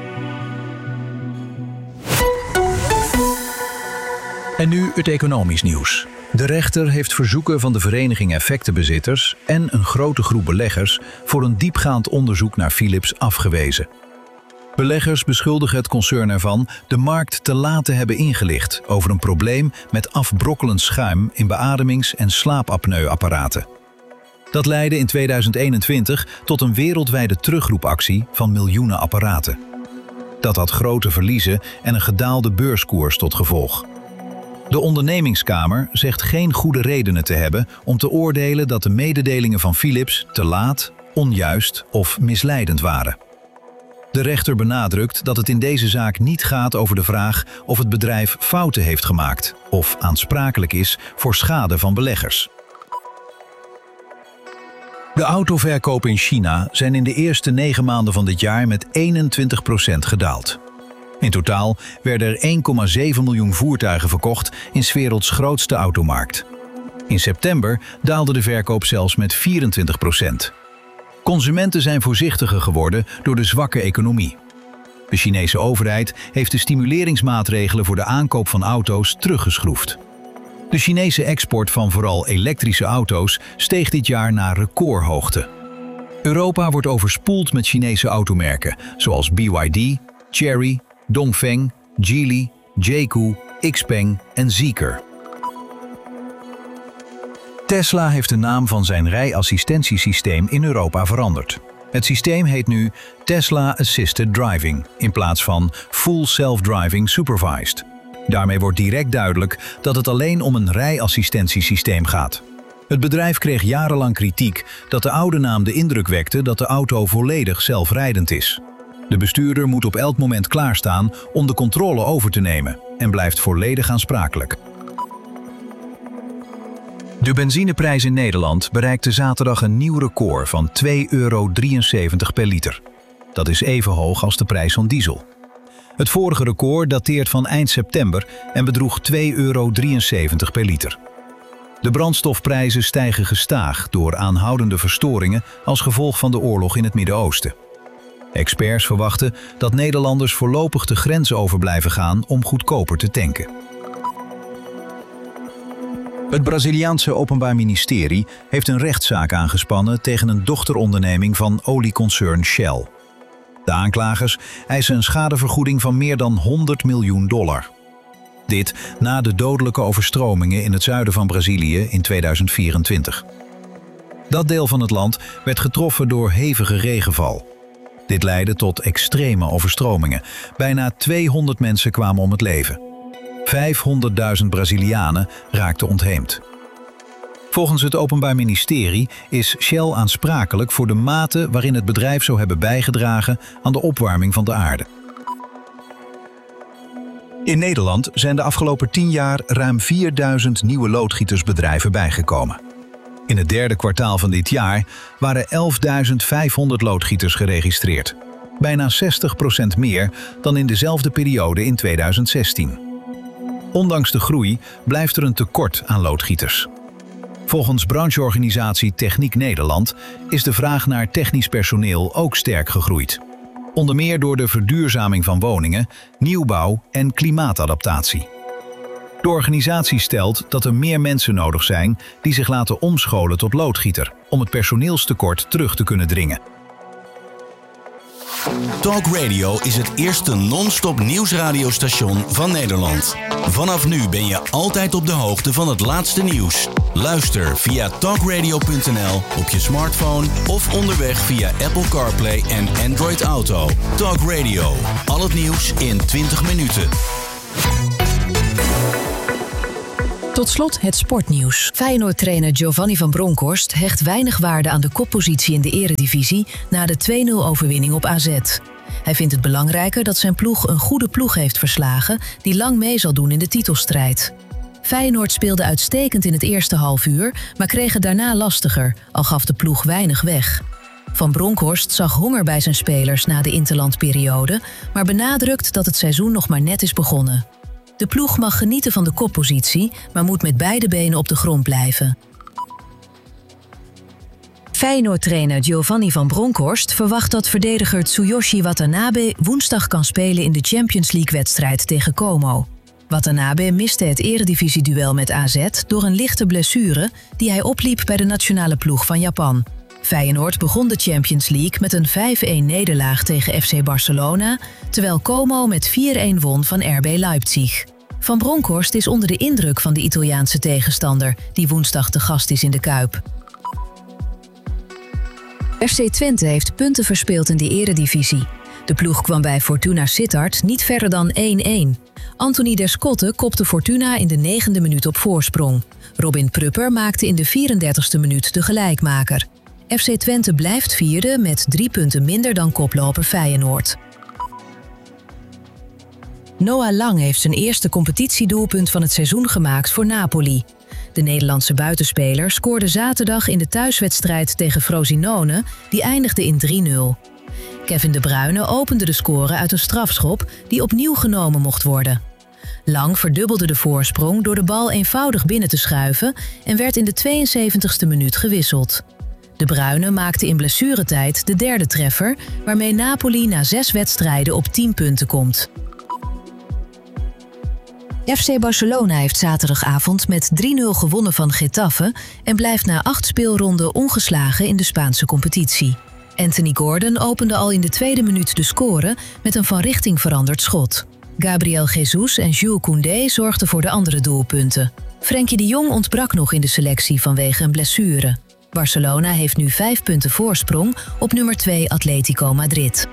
En nu het economisch nieuws. De rechter heeft verzoeken van de vereniging effectenbezitters en een grote groep beleggers voor een diepgaand onderzoek naar Philips afgewezen. Beleggers beschuldigen het concern ervan de markt te laat te hebben ingelicht over een probleem met afbrokkelend schuim in beademings- en slaapapneuapparaten. Dat leidde in tweeduizend eenentwintig tot een wereldwijde terugroepactie van miljoenen apparaten. Dat had grote verliezen en een gedaalde beurskoers tot gevolg. De ondernemingskamer zegt geen goede redenen te hebben om te oordelen dat de mededelingen van Philips te laat, onjuist of misleidend waren. De rechter benadrukt dat het in deze zaak niet gaat over de vraag of het bedrijf fouten heeft gemaakt of aansprakelijk is voor schade van beleggers. De autoverkopen in China zijn in de eerste negen maanden van dit jaar met eenentwintig procent gedaald. In totaal werden er één komma zeven miljoen voertuigen verkocht in 's werelds grootste automarkt. In september daalde de verkoop zelfs met vierentwintig procent. Consumenten zijn voorzichtiger geworden door de zwakke economie. De Chinese overheid heeft de stimuleringsmaatregelen voor de aankoop van auto's teruggeschroefd. De Chinese export van vooral elektrische auto's steeg dit jaar naar recordhoogte. Europa wordt overspoeld met Chinese automerken zoals B Y D, Chery, Dongfeng, Geely, Jayco, Xpeng en Zeekr. Tesla heeft de naam van zijn rijassistentiesysteem in Europa veranderd. Het systeem heet nu Tesla Assisted Driving in plaats van Full Self-Driving Supervised. Daarmee wordt direct duidelijk dat het alleen om een rijassistentiesysteem gaat. Het bedrijf kreeg jarenlang kritiek dat de oude naam de indruk wekte dat de auto volledig zelfrijdend is. De bestuurder moet op elk moment klaarstaan om de controle over te nemen en blijft volledig aansprakelijk. De benzineprijs in Nederland bereikte zaterdag een nieuw record van twee euro drieënzeventig per liter. Dat is even hoog als de prijs van diesel. Het vorige record dateert van eind september en bedroeg twee euro drieënzeventig per liter. De brandstofprijzen stijgen gestaag door aanhoudende verstoringen als gevolg van de oorlog in het Midden-Oosten. Experts verwachten dat Nederlanders voorlopig de grens over blijven gaan om goedkoper te tanken. Het Braziliaanse Openbaar Ministerie heeft een rechtszaak aangespannen tegen een dochteronderneming van olieconcern Shell. De aanklagers eisen een schadevergoeding van meer dan honderd miljoen dollar. Dit na de dodelijke overstromingen in het zuiden van Brazilië in tweeduizend vierentwintig. Dat deel van het land werd getroffen door hevige regenval. Dit leidde tot extreme overstromingen. Bijna tweehonderd mensen kwamen om het leven. vijfhonderdduizend Brazilianen raakten ontheemd. Volgens het Openbaar Ministerie is Shell aansprakelijk voor de mate waarin het bedrijf zou hebben bijgedragen aan de opwarming van de aarde. In Nederland zijn de afgelopen tien jaar ruim vierduizend nieuwe loodgietersbedrijven bijgekomen. In het derde kwartaal van dit jaar waren elfduizend vijfhonderd loodgieters geregistreerd. Bijna zestig procent meer dan in dezelfde periode in tweeduizend zestien. Ondanks de groei blijft er een tekort aan loodgieters. Volgens brancheorganisatie Techniek Nederland is de vraag naar technisch personeel ook sterk gegroeid. Onder meer door de verduurzaming van woningen, nieuwbouw en klimaatadaptatie. De organisatie stelt dat er meer mensen nodig zijn die zich laten omscholen tot loodgieter om het personeelstekort terug te kunnen dringen. Talk Radio is het eerste non-stop nieuwsradiostation van Nederland. Vanaf nu ben je altijd op de hoogte van het laatste nieuws. Luister via talkradio punt n l op je smartphone of onderweg via Apple CarPlay en Android Auto. Talk Radio. Al het nieuws in twintig minuten. Tot slot het sportnieuws. Feyenoord-trainer Giovanni van Bronckhorst hecht weinig waarde aan de koppositie in de eredivisie na de twee nul overwinning op A Z. Hij vindt het belangrijker dat zijn ploeg een goede ploeg heeft verslagen die lang mee zal doen in de titelstrijd. Feyenoord speelde uitstekend in het eerste halfuur, maar kreeg het daarna lastiger, al gaf de ploeg weinig weg. Van Bronckhorst zag honger bij zijn spelers na de interlandperiode, maar benadrukt dat het seizoen nog maar net is begonnen. De ploeg mag genieten van de koppositie, maar moet met beide benen op de grond blijven. Feyenoord-trainer Giovanni van Bronckhorst verwacht dat verdediger Tsuyoshi Watanabe woensdag kan spelen in de Champions League-wedstrijd tegen Como. Watanabe miste het eredivisieduel met A Z door een lichte blessure die hij opliep bij de nationale ploeg van Japan. Feyenoord begon de Champions League met een vijf-een nederlaag tegen F C Barcelona, terwijl Como met vier-een won van R B Leipzig. Van Bronckhorst is onder de indruk van de Italiaanse tegenstander, die woensdag te gast is in de Kuip. F C Twente heeft punten verspeeld in de eredivisie. De ploeg kwam bij Fortuna Sittard niet verder dan één-een. Anthony Descotte kopte Fortuna in de negende minuut op voorsprong. Robin Prupper maakte in de vierendertigste minuut de gelijkmaker. F C Twente blijft vierde met drie punten minder dan koploper Feyenoord. Noah Lang heeft zijn eerste competitiedoelpunt van het seizoen gemaakt voor Napoli. De Nederlandse buitenspeler scoorde zaterdag in de thuiswedstrijd tegen Frosinone, die eindigde in drie nul. Kevin De Bruyne opende de score uit een strafschop die opnieuw genomen mocht worden. Lang verdubbelde de voorsprong door de bal eenvoudig binnen te schuiven en werd in de tweeënzeventigste minuut gewisseld. De Bruyne maakte in blessuretijd de derde treffer, waarmee Napoli na zes wedstrijden op tien punten komt. F C Barcelona heeft zaterdagavond met drie nul gewonnen van Getafe en blijft na acht speelronden ongeslagen in de Spaanse competitie. Anthony Gordon opende al in de tweede minuut de score met een van richting veranderd schot. Gabriel Jesus en Jules Koundé zorgden voor de andere doelpunten. Frenkie de Jong ontbrak nog in de selectie vanwege een blessure. Barcelona heeft nu vijf punten voorsprong op nummer twee Atletico Madrid.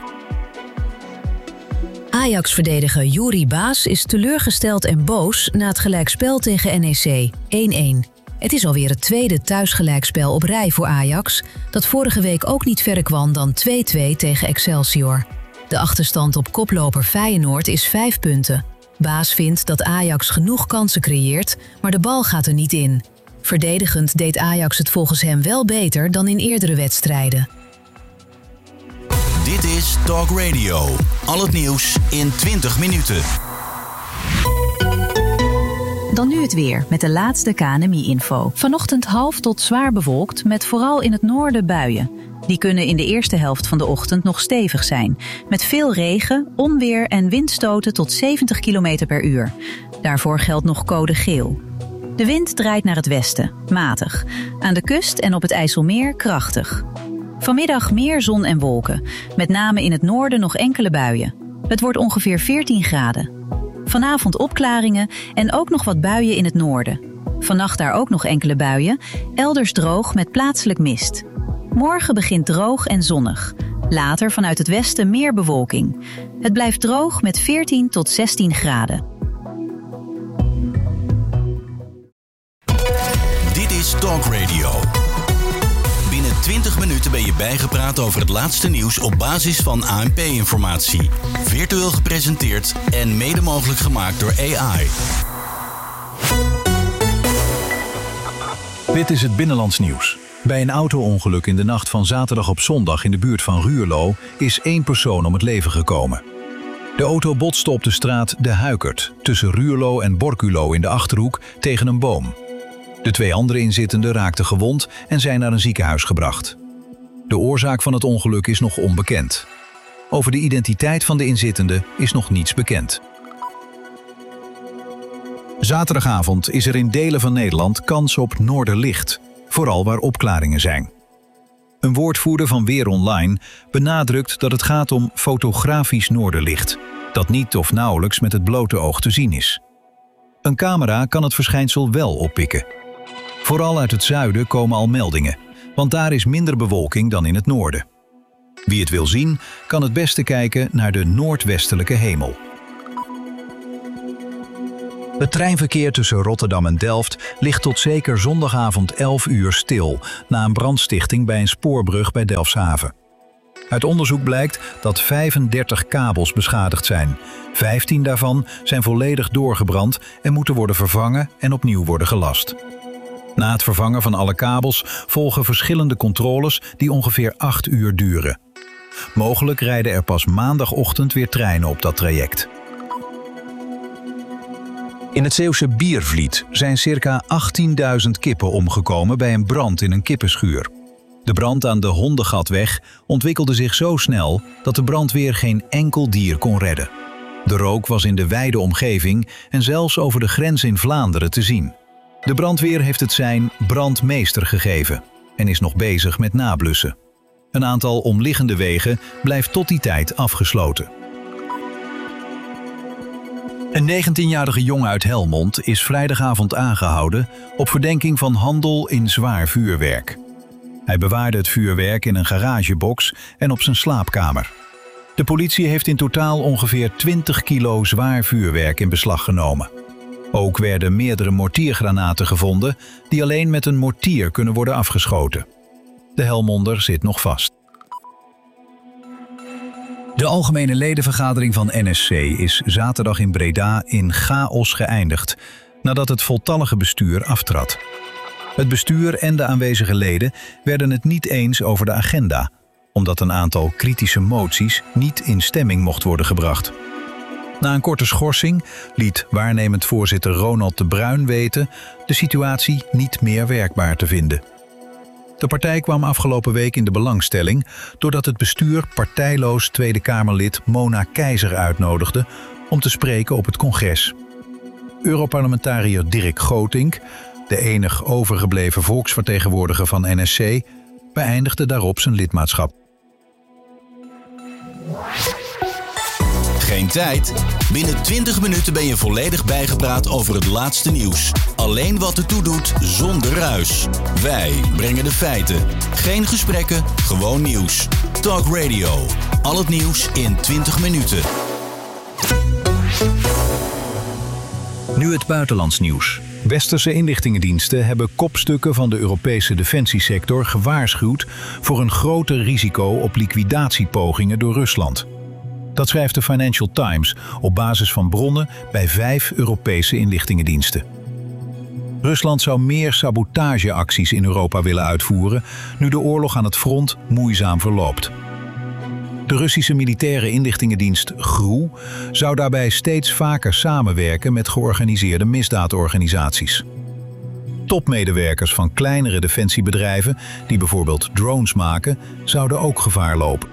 Ajax-verdediger Yuri Baas is teleurgesteld en boos na het gelijkspel tegen N E C, één-één. Het is alweer het tweede thuisgelijkspel op rij voor Ajax, dat vorige week ook niet verder kwam dan twee-twee tegen Excelsior. De achterstand op koploper Feyenoord is vijf punten. Baas vindt dat Ajax genoeg kansen creëert, maar de bal gaat er niet in. Verdedigend deed Ajax het volgens hem wel beter dan in eerdere wedstrijden. Dit is Talk Radio. Al het nieuws in twintig minuten. Dan nu het weer met de laatste K N M I-info. Vanochtend half tot zwaar bewolkt met vooral in het noorden buien. Die kunnen in de eerste helft van de ochtend nog stevig zijn. Met veel regen, onweer en windstoten tot zeventig kilometer per uur. Daarvoor geldt nog code geel. De wind draait naar het westen, matig. Aan de kust en op het IJsselmeer krachtig. Vanmiddag meer zon en wolken. Met name in het noorden nog enkele buien. Het wordt ongeveer veertien graden. Vanavond opklaringen en ook nog wat buien in het noorden. Vannacht daar ook nog enkele buien, elders droog met plaatselijk mist. Morgen begint droog en zonnig. Later vanuit het westen meer bewolking. Het blijft droog met veertien tot zestien graden. Dit is Talk Radio. Binnen twintig minuten ben je bijgepraat over het laatste nieuws op basis van A N P-informatie. Virtueel gepresenteerd en mede mogelijk gemaakt door A I. Dit is het Binnenlands nieuws. Bij een auto-ongeluk in de nacht van zaterdag op zondag in de buurt van Ruurlo is één persoon om het leven gekomen. De auto botste op de straat De Huikert tussen Ruurlo en Borculo in de Achterhoek tegen een boom. De twee andere inzittenden raakten gewond en zijn naar een ziekenhuis gebracht. De oorzaak van het ongeluk is nog onbekend. Over de identiteit van de inzittenden is nog niets bekend. Zaterdagavond is er in delen van Nederland kans op noorderlicht, vooral waar opklaringen zijn. Een woordvoerder van Weer Online benadrukt dat het gaat om fotografisch noorderlicht, dat niet of nauwelijks met het blote oog te zien is. Een camera kan het verschijnsel wel oppikken. Vooral uit het zuiden komen al meldingen, want daar is minder bewolking dan in het noorden. Wie het wil zien, kan het beste kijken naar de noordwestelijke hemel. Het treinverkeer tussen Rotterdam en Delft ligt tot zeker zondagavond elf uur stil na een brandstichting bij een spoorbrug bij Delfshaven. Uit onderzoek blijkt dat vijfendertig kabels beschadigd zijn. vijftien daarvan zijn volledig doorgebrand en moeten worden vervangen en opnieuw worden gelast. Na het vervangen van alle kabels volgen verschillende controles die ongeveer acht uur duren. Mogelijk rijden er pas maandagochtend weer treinen op dat traject. In het Zeeuwse Biervliet zijn circa achttienduizend kippen omgekomen bij een brand in een kippenschuur. De brand aan de Hondengatweg ontwikkelde zich zo snel dat de brandweer geen enkel dier kon redden. De rook was in de wijde omgeving en zelfs over de grens in Vlaanderen te zien. De brandweer heeft het sein brandmeester gegeven en is nog bezig met nablussen. Een aantal omliggende wegen blijft tot die tijd afgesloten. Een negentienjarige jongen uit Helmond is vrijdagavond aangehouden op verdenking van handel in zwaar vuurwerk. Hij bewaarde het vuurwerk in een garagebox en op zijn slaapkamer. De politie heeft in totaal ongeveer twintig kilo zwaar vuurwerk in beslag genomen. Ook werden meerdere mortiergranaten gevonden die alleen met een mortier kunnen worden afgeschoten. De Helmonder zit nog vast. De algemene ledenvergadering van N S C is zaterdag in Breda in chaos geëindigd, nadat het voltallige bestuur aftrad. Het bestuur en de aanwezige leden werden het niet eens over de agenda, omdat een aantal kritische moties niet in stemming mocht worden gebracht. Na een korte schorsing liet waarnemend voorzitter Ronald de Bruin weten de situatie niet meer werkbaar te vinden. De partij kwam afgelopen week in de belangstelling doordat het bestuur partijloos Tweede Kamerlid Mona Keizer uitnodigde om te spreken op het congres. Europarlementariër Dirk Gootink, de enig overgebleven volksvertegenwoordiger van N S C, beëindigde daarop zijn lidmaatschap. Geen tijd? Binnen twintig minuten ben je volledig bijgepraat over het laatste nieuws. Alleen wat ertoe doet, zonder ruis. Wij brengen de feiten. Geen gesprekken, gewoon nieuws. Talk Radio. Al het nieuws in twintig minuten. Nu het buitenlands nieuws. Westerse inlichtingendiensten hebben kopstukken van de Europese defensiesector gewaarschuwd voor een groter risico op liquidatiepogingen door Rusland. Dat schrijft de Financial Times op basis van bronnen bij vijf Europese inlichtingendiensten. Rusland zou meer sabotageacties in Europa willen uitvoeren, nu de oorlog aan het front moeizaam verloopt. De Russische militaire inlichtingendienst G R U zou daarbij steeds vaker samenwerken met georganiseerde misdaadorganisaties. Topmedewerkers van kleinere defensiebedrijven, die bijvoorbeeld drones maken, zouden ook gevaar lopen.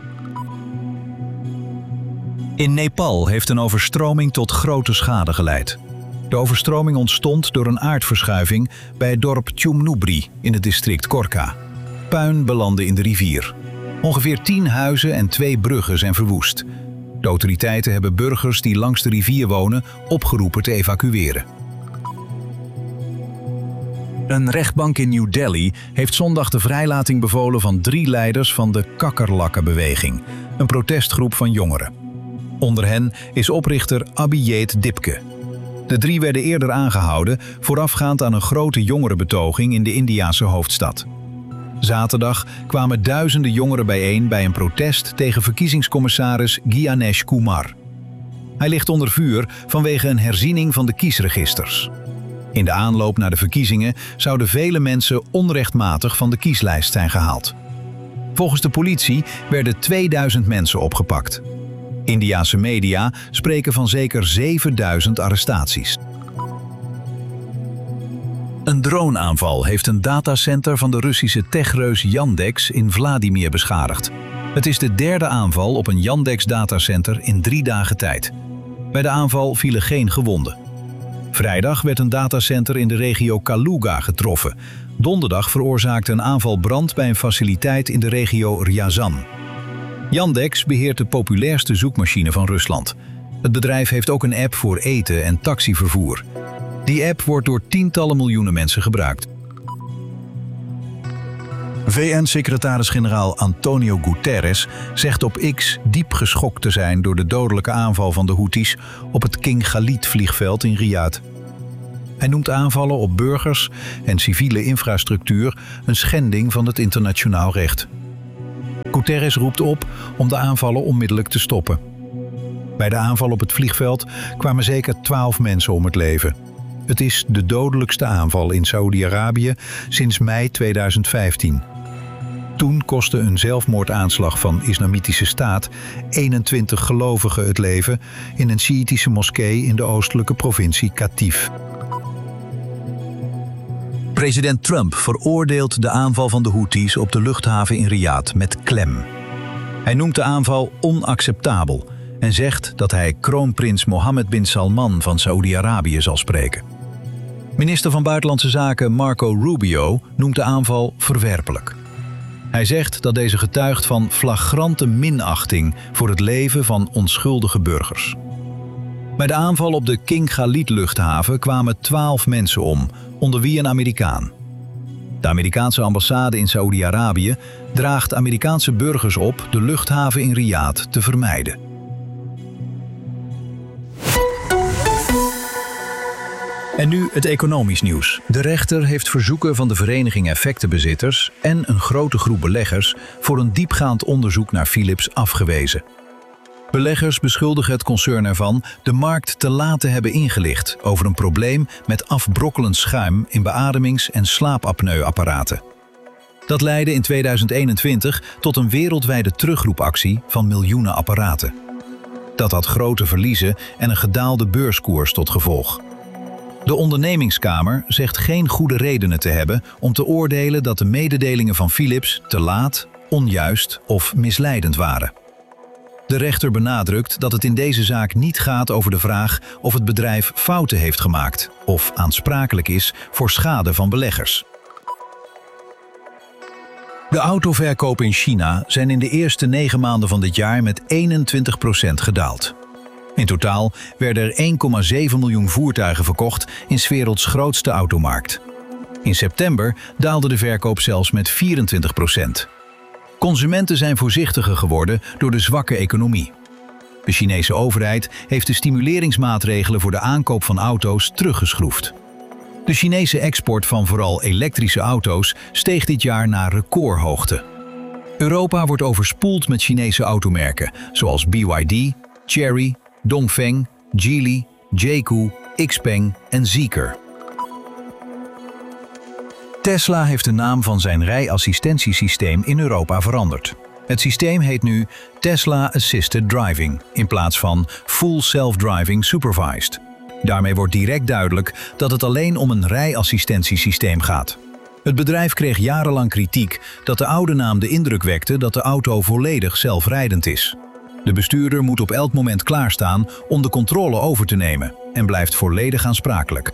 In Nepal heeft een overstroming tot grote schade geleid. De overstroming ontstond door een aardverschuiving bij het dorp Chumnubri in het district Korka. Puin belandde in de rivier. Ongeveer tien huizen en twee bruggen zijn verwoest. De autoriteiten hebben burgers die langs de rivier wonen opgeroepen te evacueren. Een rechtbank in New Delhi heeft zondag de vrijlating bevolen van drie leiders van de Kakerlakken-beweging, een protestgroep van jongeren. Onder hen is oprichter Abhijit Dipke. De drie werden eerder aangehouden voorafgaand aan een grote jongerenbetoging in de Indiase hoofdstad. Zaterdag kwamen duizenden jongeren bijeen bij een protest tegen verkiezingscommissaris Gyanesh Kumar. Hij ligt onder vuur vanwege een herziening van de kiesregisters. In de aanloop naar de verkiezingen zouden vele mensen onrechtmatig van de kieslijst zijn gehaald. Volgens de politie werden tweeduizend mensen opgepakt. Indiase media spreken van zeker zevenduizend arrestaties. Een droneaanval heeft een datacenter van de Russische techreus Yandex in Vladimir beschadigd. Het is de derde aanval op een Yandex-datacenter in drie dagen tijd. Bij de aanval vielen geen gewonden. Vrijdag werd een datacenter in de regio Kaluga getroffen Donderdag veroorzaakte een aanval brand bij een faciliteit in de regio Ryazan. Yandex beheert de populairste zoekmachine van Rusland. Het bedrijf heeft ook een app voor eten en taxivervoer. Die app wordt door tientallen miljoenen mensen gebruikt. V N-secretaris-generaal Antonio Guterres zegt op X diep geschokt te zijn door de dodelijke aanval van de Houthis op het King Khalid-vliegveld in Riyadh. Hij noemt aanvallen op burgers en civiele infrastructuur een schending van het internationaal recht. Guterres roept op om de aanvallen onmiddellijk te stoppen. Bij de aanval op het vliegveld kwamen zeker twaalf mensen om het leven. Het is de dodelijkste aanval in Saoedi-Arabië sinds mei tweeduizend vijftien. Toen kostte een zelfmoordaanslag van Islamitische Staat eenentwintig gelovigen het leven in een Sjiitische moskee in de oostelijke provincie Qatif. President Trump veroordeelt de aanval van de Houthis op de luchthaven in Riyadh met klem. Hij noemt de aanval onacceptabel en zegt dat hij kroonprins Mohammed bin Salman van Saoedi-Arabië zal spreken. Minister van Buitenlandse Zaken Marco Rubio noemt de aanval verwerpelijk. Hij zegt dat deze getuigt van flagrante minachting voor het leven van onschuldige burgers. Bij de aanval op de King Khalid-luchthaven kwamen twaalf mensen om, onder wie een Amerikaan. De Amerikaanse ambassade in Saoedi-Arabië draagt Amerikaanse burgers op de luchthaven in Riyadh te vermijden. En nu het economisch nieuws. De rechter heeft verzoeken van de vereniging effectenbezitters en een grote groep beleggers voor een diepgaand onderzoek naar Philips afgewezen. Beleggers beschuldigen het concern ervan de markt te laat te hebben ingelicht over een probleem met afbrokkelend schuim in beademings- en slaapapneuapparaten. Dat leidde in tweeduizend eenentwintig tot een wereldwijde terugroepactie van miljoenen apparaten. Dat had grote verliezen en een gedaalde beurskoers tot gevolg. De ondernemingskamer zegt geen goede redenen te hebben om te oordelen dat de mededelingen van Philips te laat, onjuist of misleidend waren. De rechter benadrukt dat het in deze zaak niet gaat over de vraag of het bedrijf fouten heeft gemaakt of aansprakelijk is voor schade van beleggers. De autoverkopen in China zijn in de eerste negen maanden van dit jaar met eenentwintig procent gedaald. In totaal werden er één komma zeven miljoen voertuigen verkocht in 's werelds grootste automarkt. In september daalde de verkoop zelfs met vierentwintig procent. Consumenten zijn voorzichtiger geworden door de zwakke economie. De Chinese overheid heeft de stimuleringsmaatregelen voor de aankoop van auto's teruggeschroefd. De Chinese export van vooral elektrische auto's steeg dit jaar naar recordhoogte. Europa wordt overspoeld met Chinese automerken zoals B Y D, Chery, Dongfeng, Geely, Jayco, Xpeng en Zeekr. Tesla heeft de naam van zijn rijassistentiesysteem in Europa veranderd. Het systeem heet nu Tesla Assisted Driving in plaats van Full Self-Driving Supervised. Daarmee wordt direct duidelijk dat het alleen om een rijassistentiesysteem gaat. Het bedrijf kreeg jarenlang kritiek dat de oude naam de indruk wekte dat de auto volledig zelfrijdend is. De bestuurder moet op elk moment klaarstaan om de controle over te nemen en blijft volledig aansprakelijk.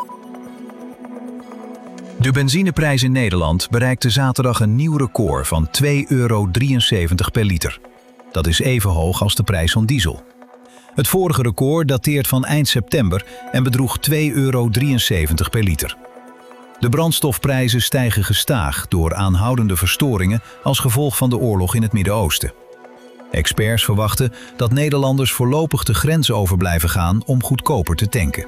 De benzineprijs in Nederland bereikte zaterdag een nieuw record van twee euro drieënzeventig per liter. Dat is even hoog als de prijs van diesel. Het vorige record dateert van eind september en bedroeg twee euro drieënzeventig per liter. De brandstofprijzen stijgen gestaag door aanhoudende verstoringen als gevolg van de oorlog in het Midden-Oosten. Experts verwachten dat Nederlanders voorlopig de grens over blijven gaan om goedkoper te tanken.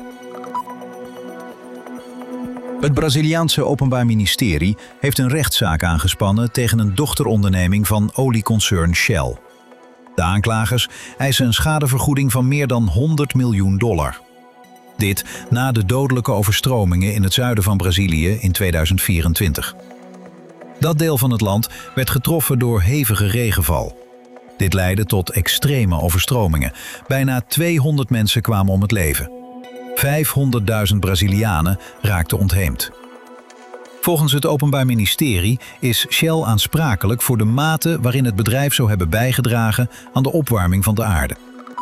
Het Braziliaanse Openbaar Ministerie heeft een rechtszaak aangespannen tegen een dochteronderneming van olieconcern Shell. De aanklagers eisen een schadevergoeding van meer dan honderd miljoen dollar. Dit na de dodelijke overstromingen in het zuiden van Brazilië in tweeduizend vierentwintig. Dat deel van het land werd getroffen door hevige regenval. Dit leidde tot extreme overstromingen. Bijna tweehonderd mensen kwamen om het leven. vijfhonderdduizend Brazilianen raakten ontheemd. Volgens het Openbaar Ministerie is Shell aansprakelijk voor de mate waarin het bedrijf zou hebben bijgedragen aan de opwarming van de aarde.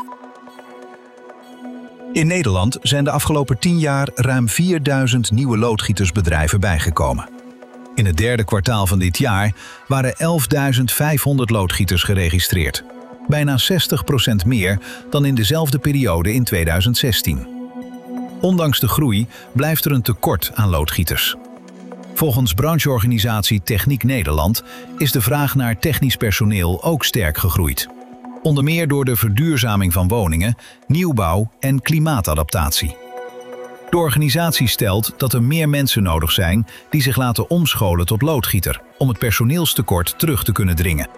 In Nederland zijn de afgelopen tien jaar ruim vierduizend nieuwe loodgietersbedrijven bijgekomen. In het derde kwartaal van dit jaar waren elfduizend vijfhonderd loodgieters geregistreerd. Bijna zestig procent meer dan in dezelfde periode in tweeduizend zestien. Ondanks de groei blijft er een tekort aan loodgieters. Volgens brancheorganisatie Techniek Nederland is de vraag naar technisch personeel ook sterk gegroeid. Onder meer door de verduurzaming van woningen, nieuwbouw en klimaatadaptatie. De organisatie stelt dat er meer mensen nodig zijn die zich laten omscholen tot loodgieter om het personeelstekort terug te kunnen dringen.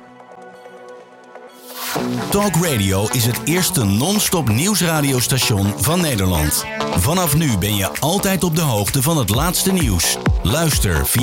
Talk Radio is het eerste non-stop nieuwsradiostation van Nederland. Vanaf nu ben je altijd op de hoogte van het laatste nieuws. Luister via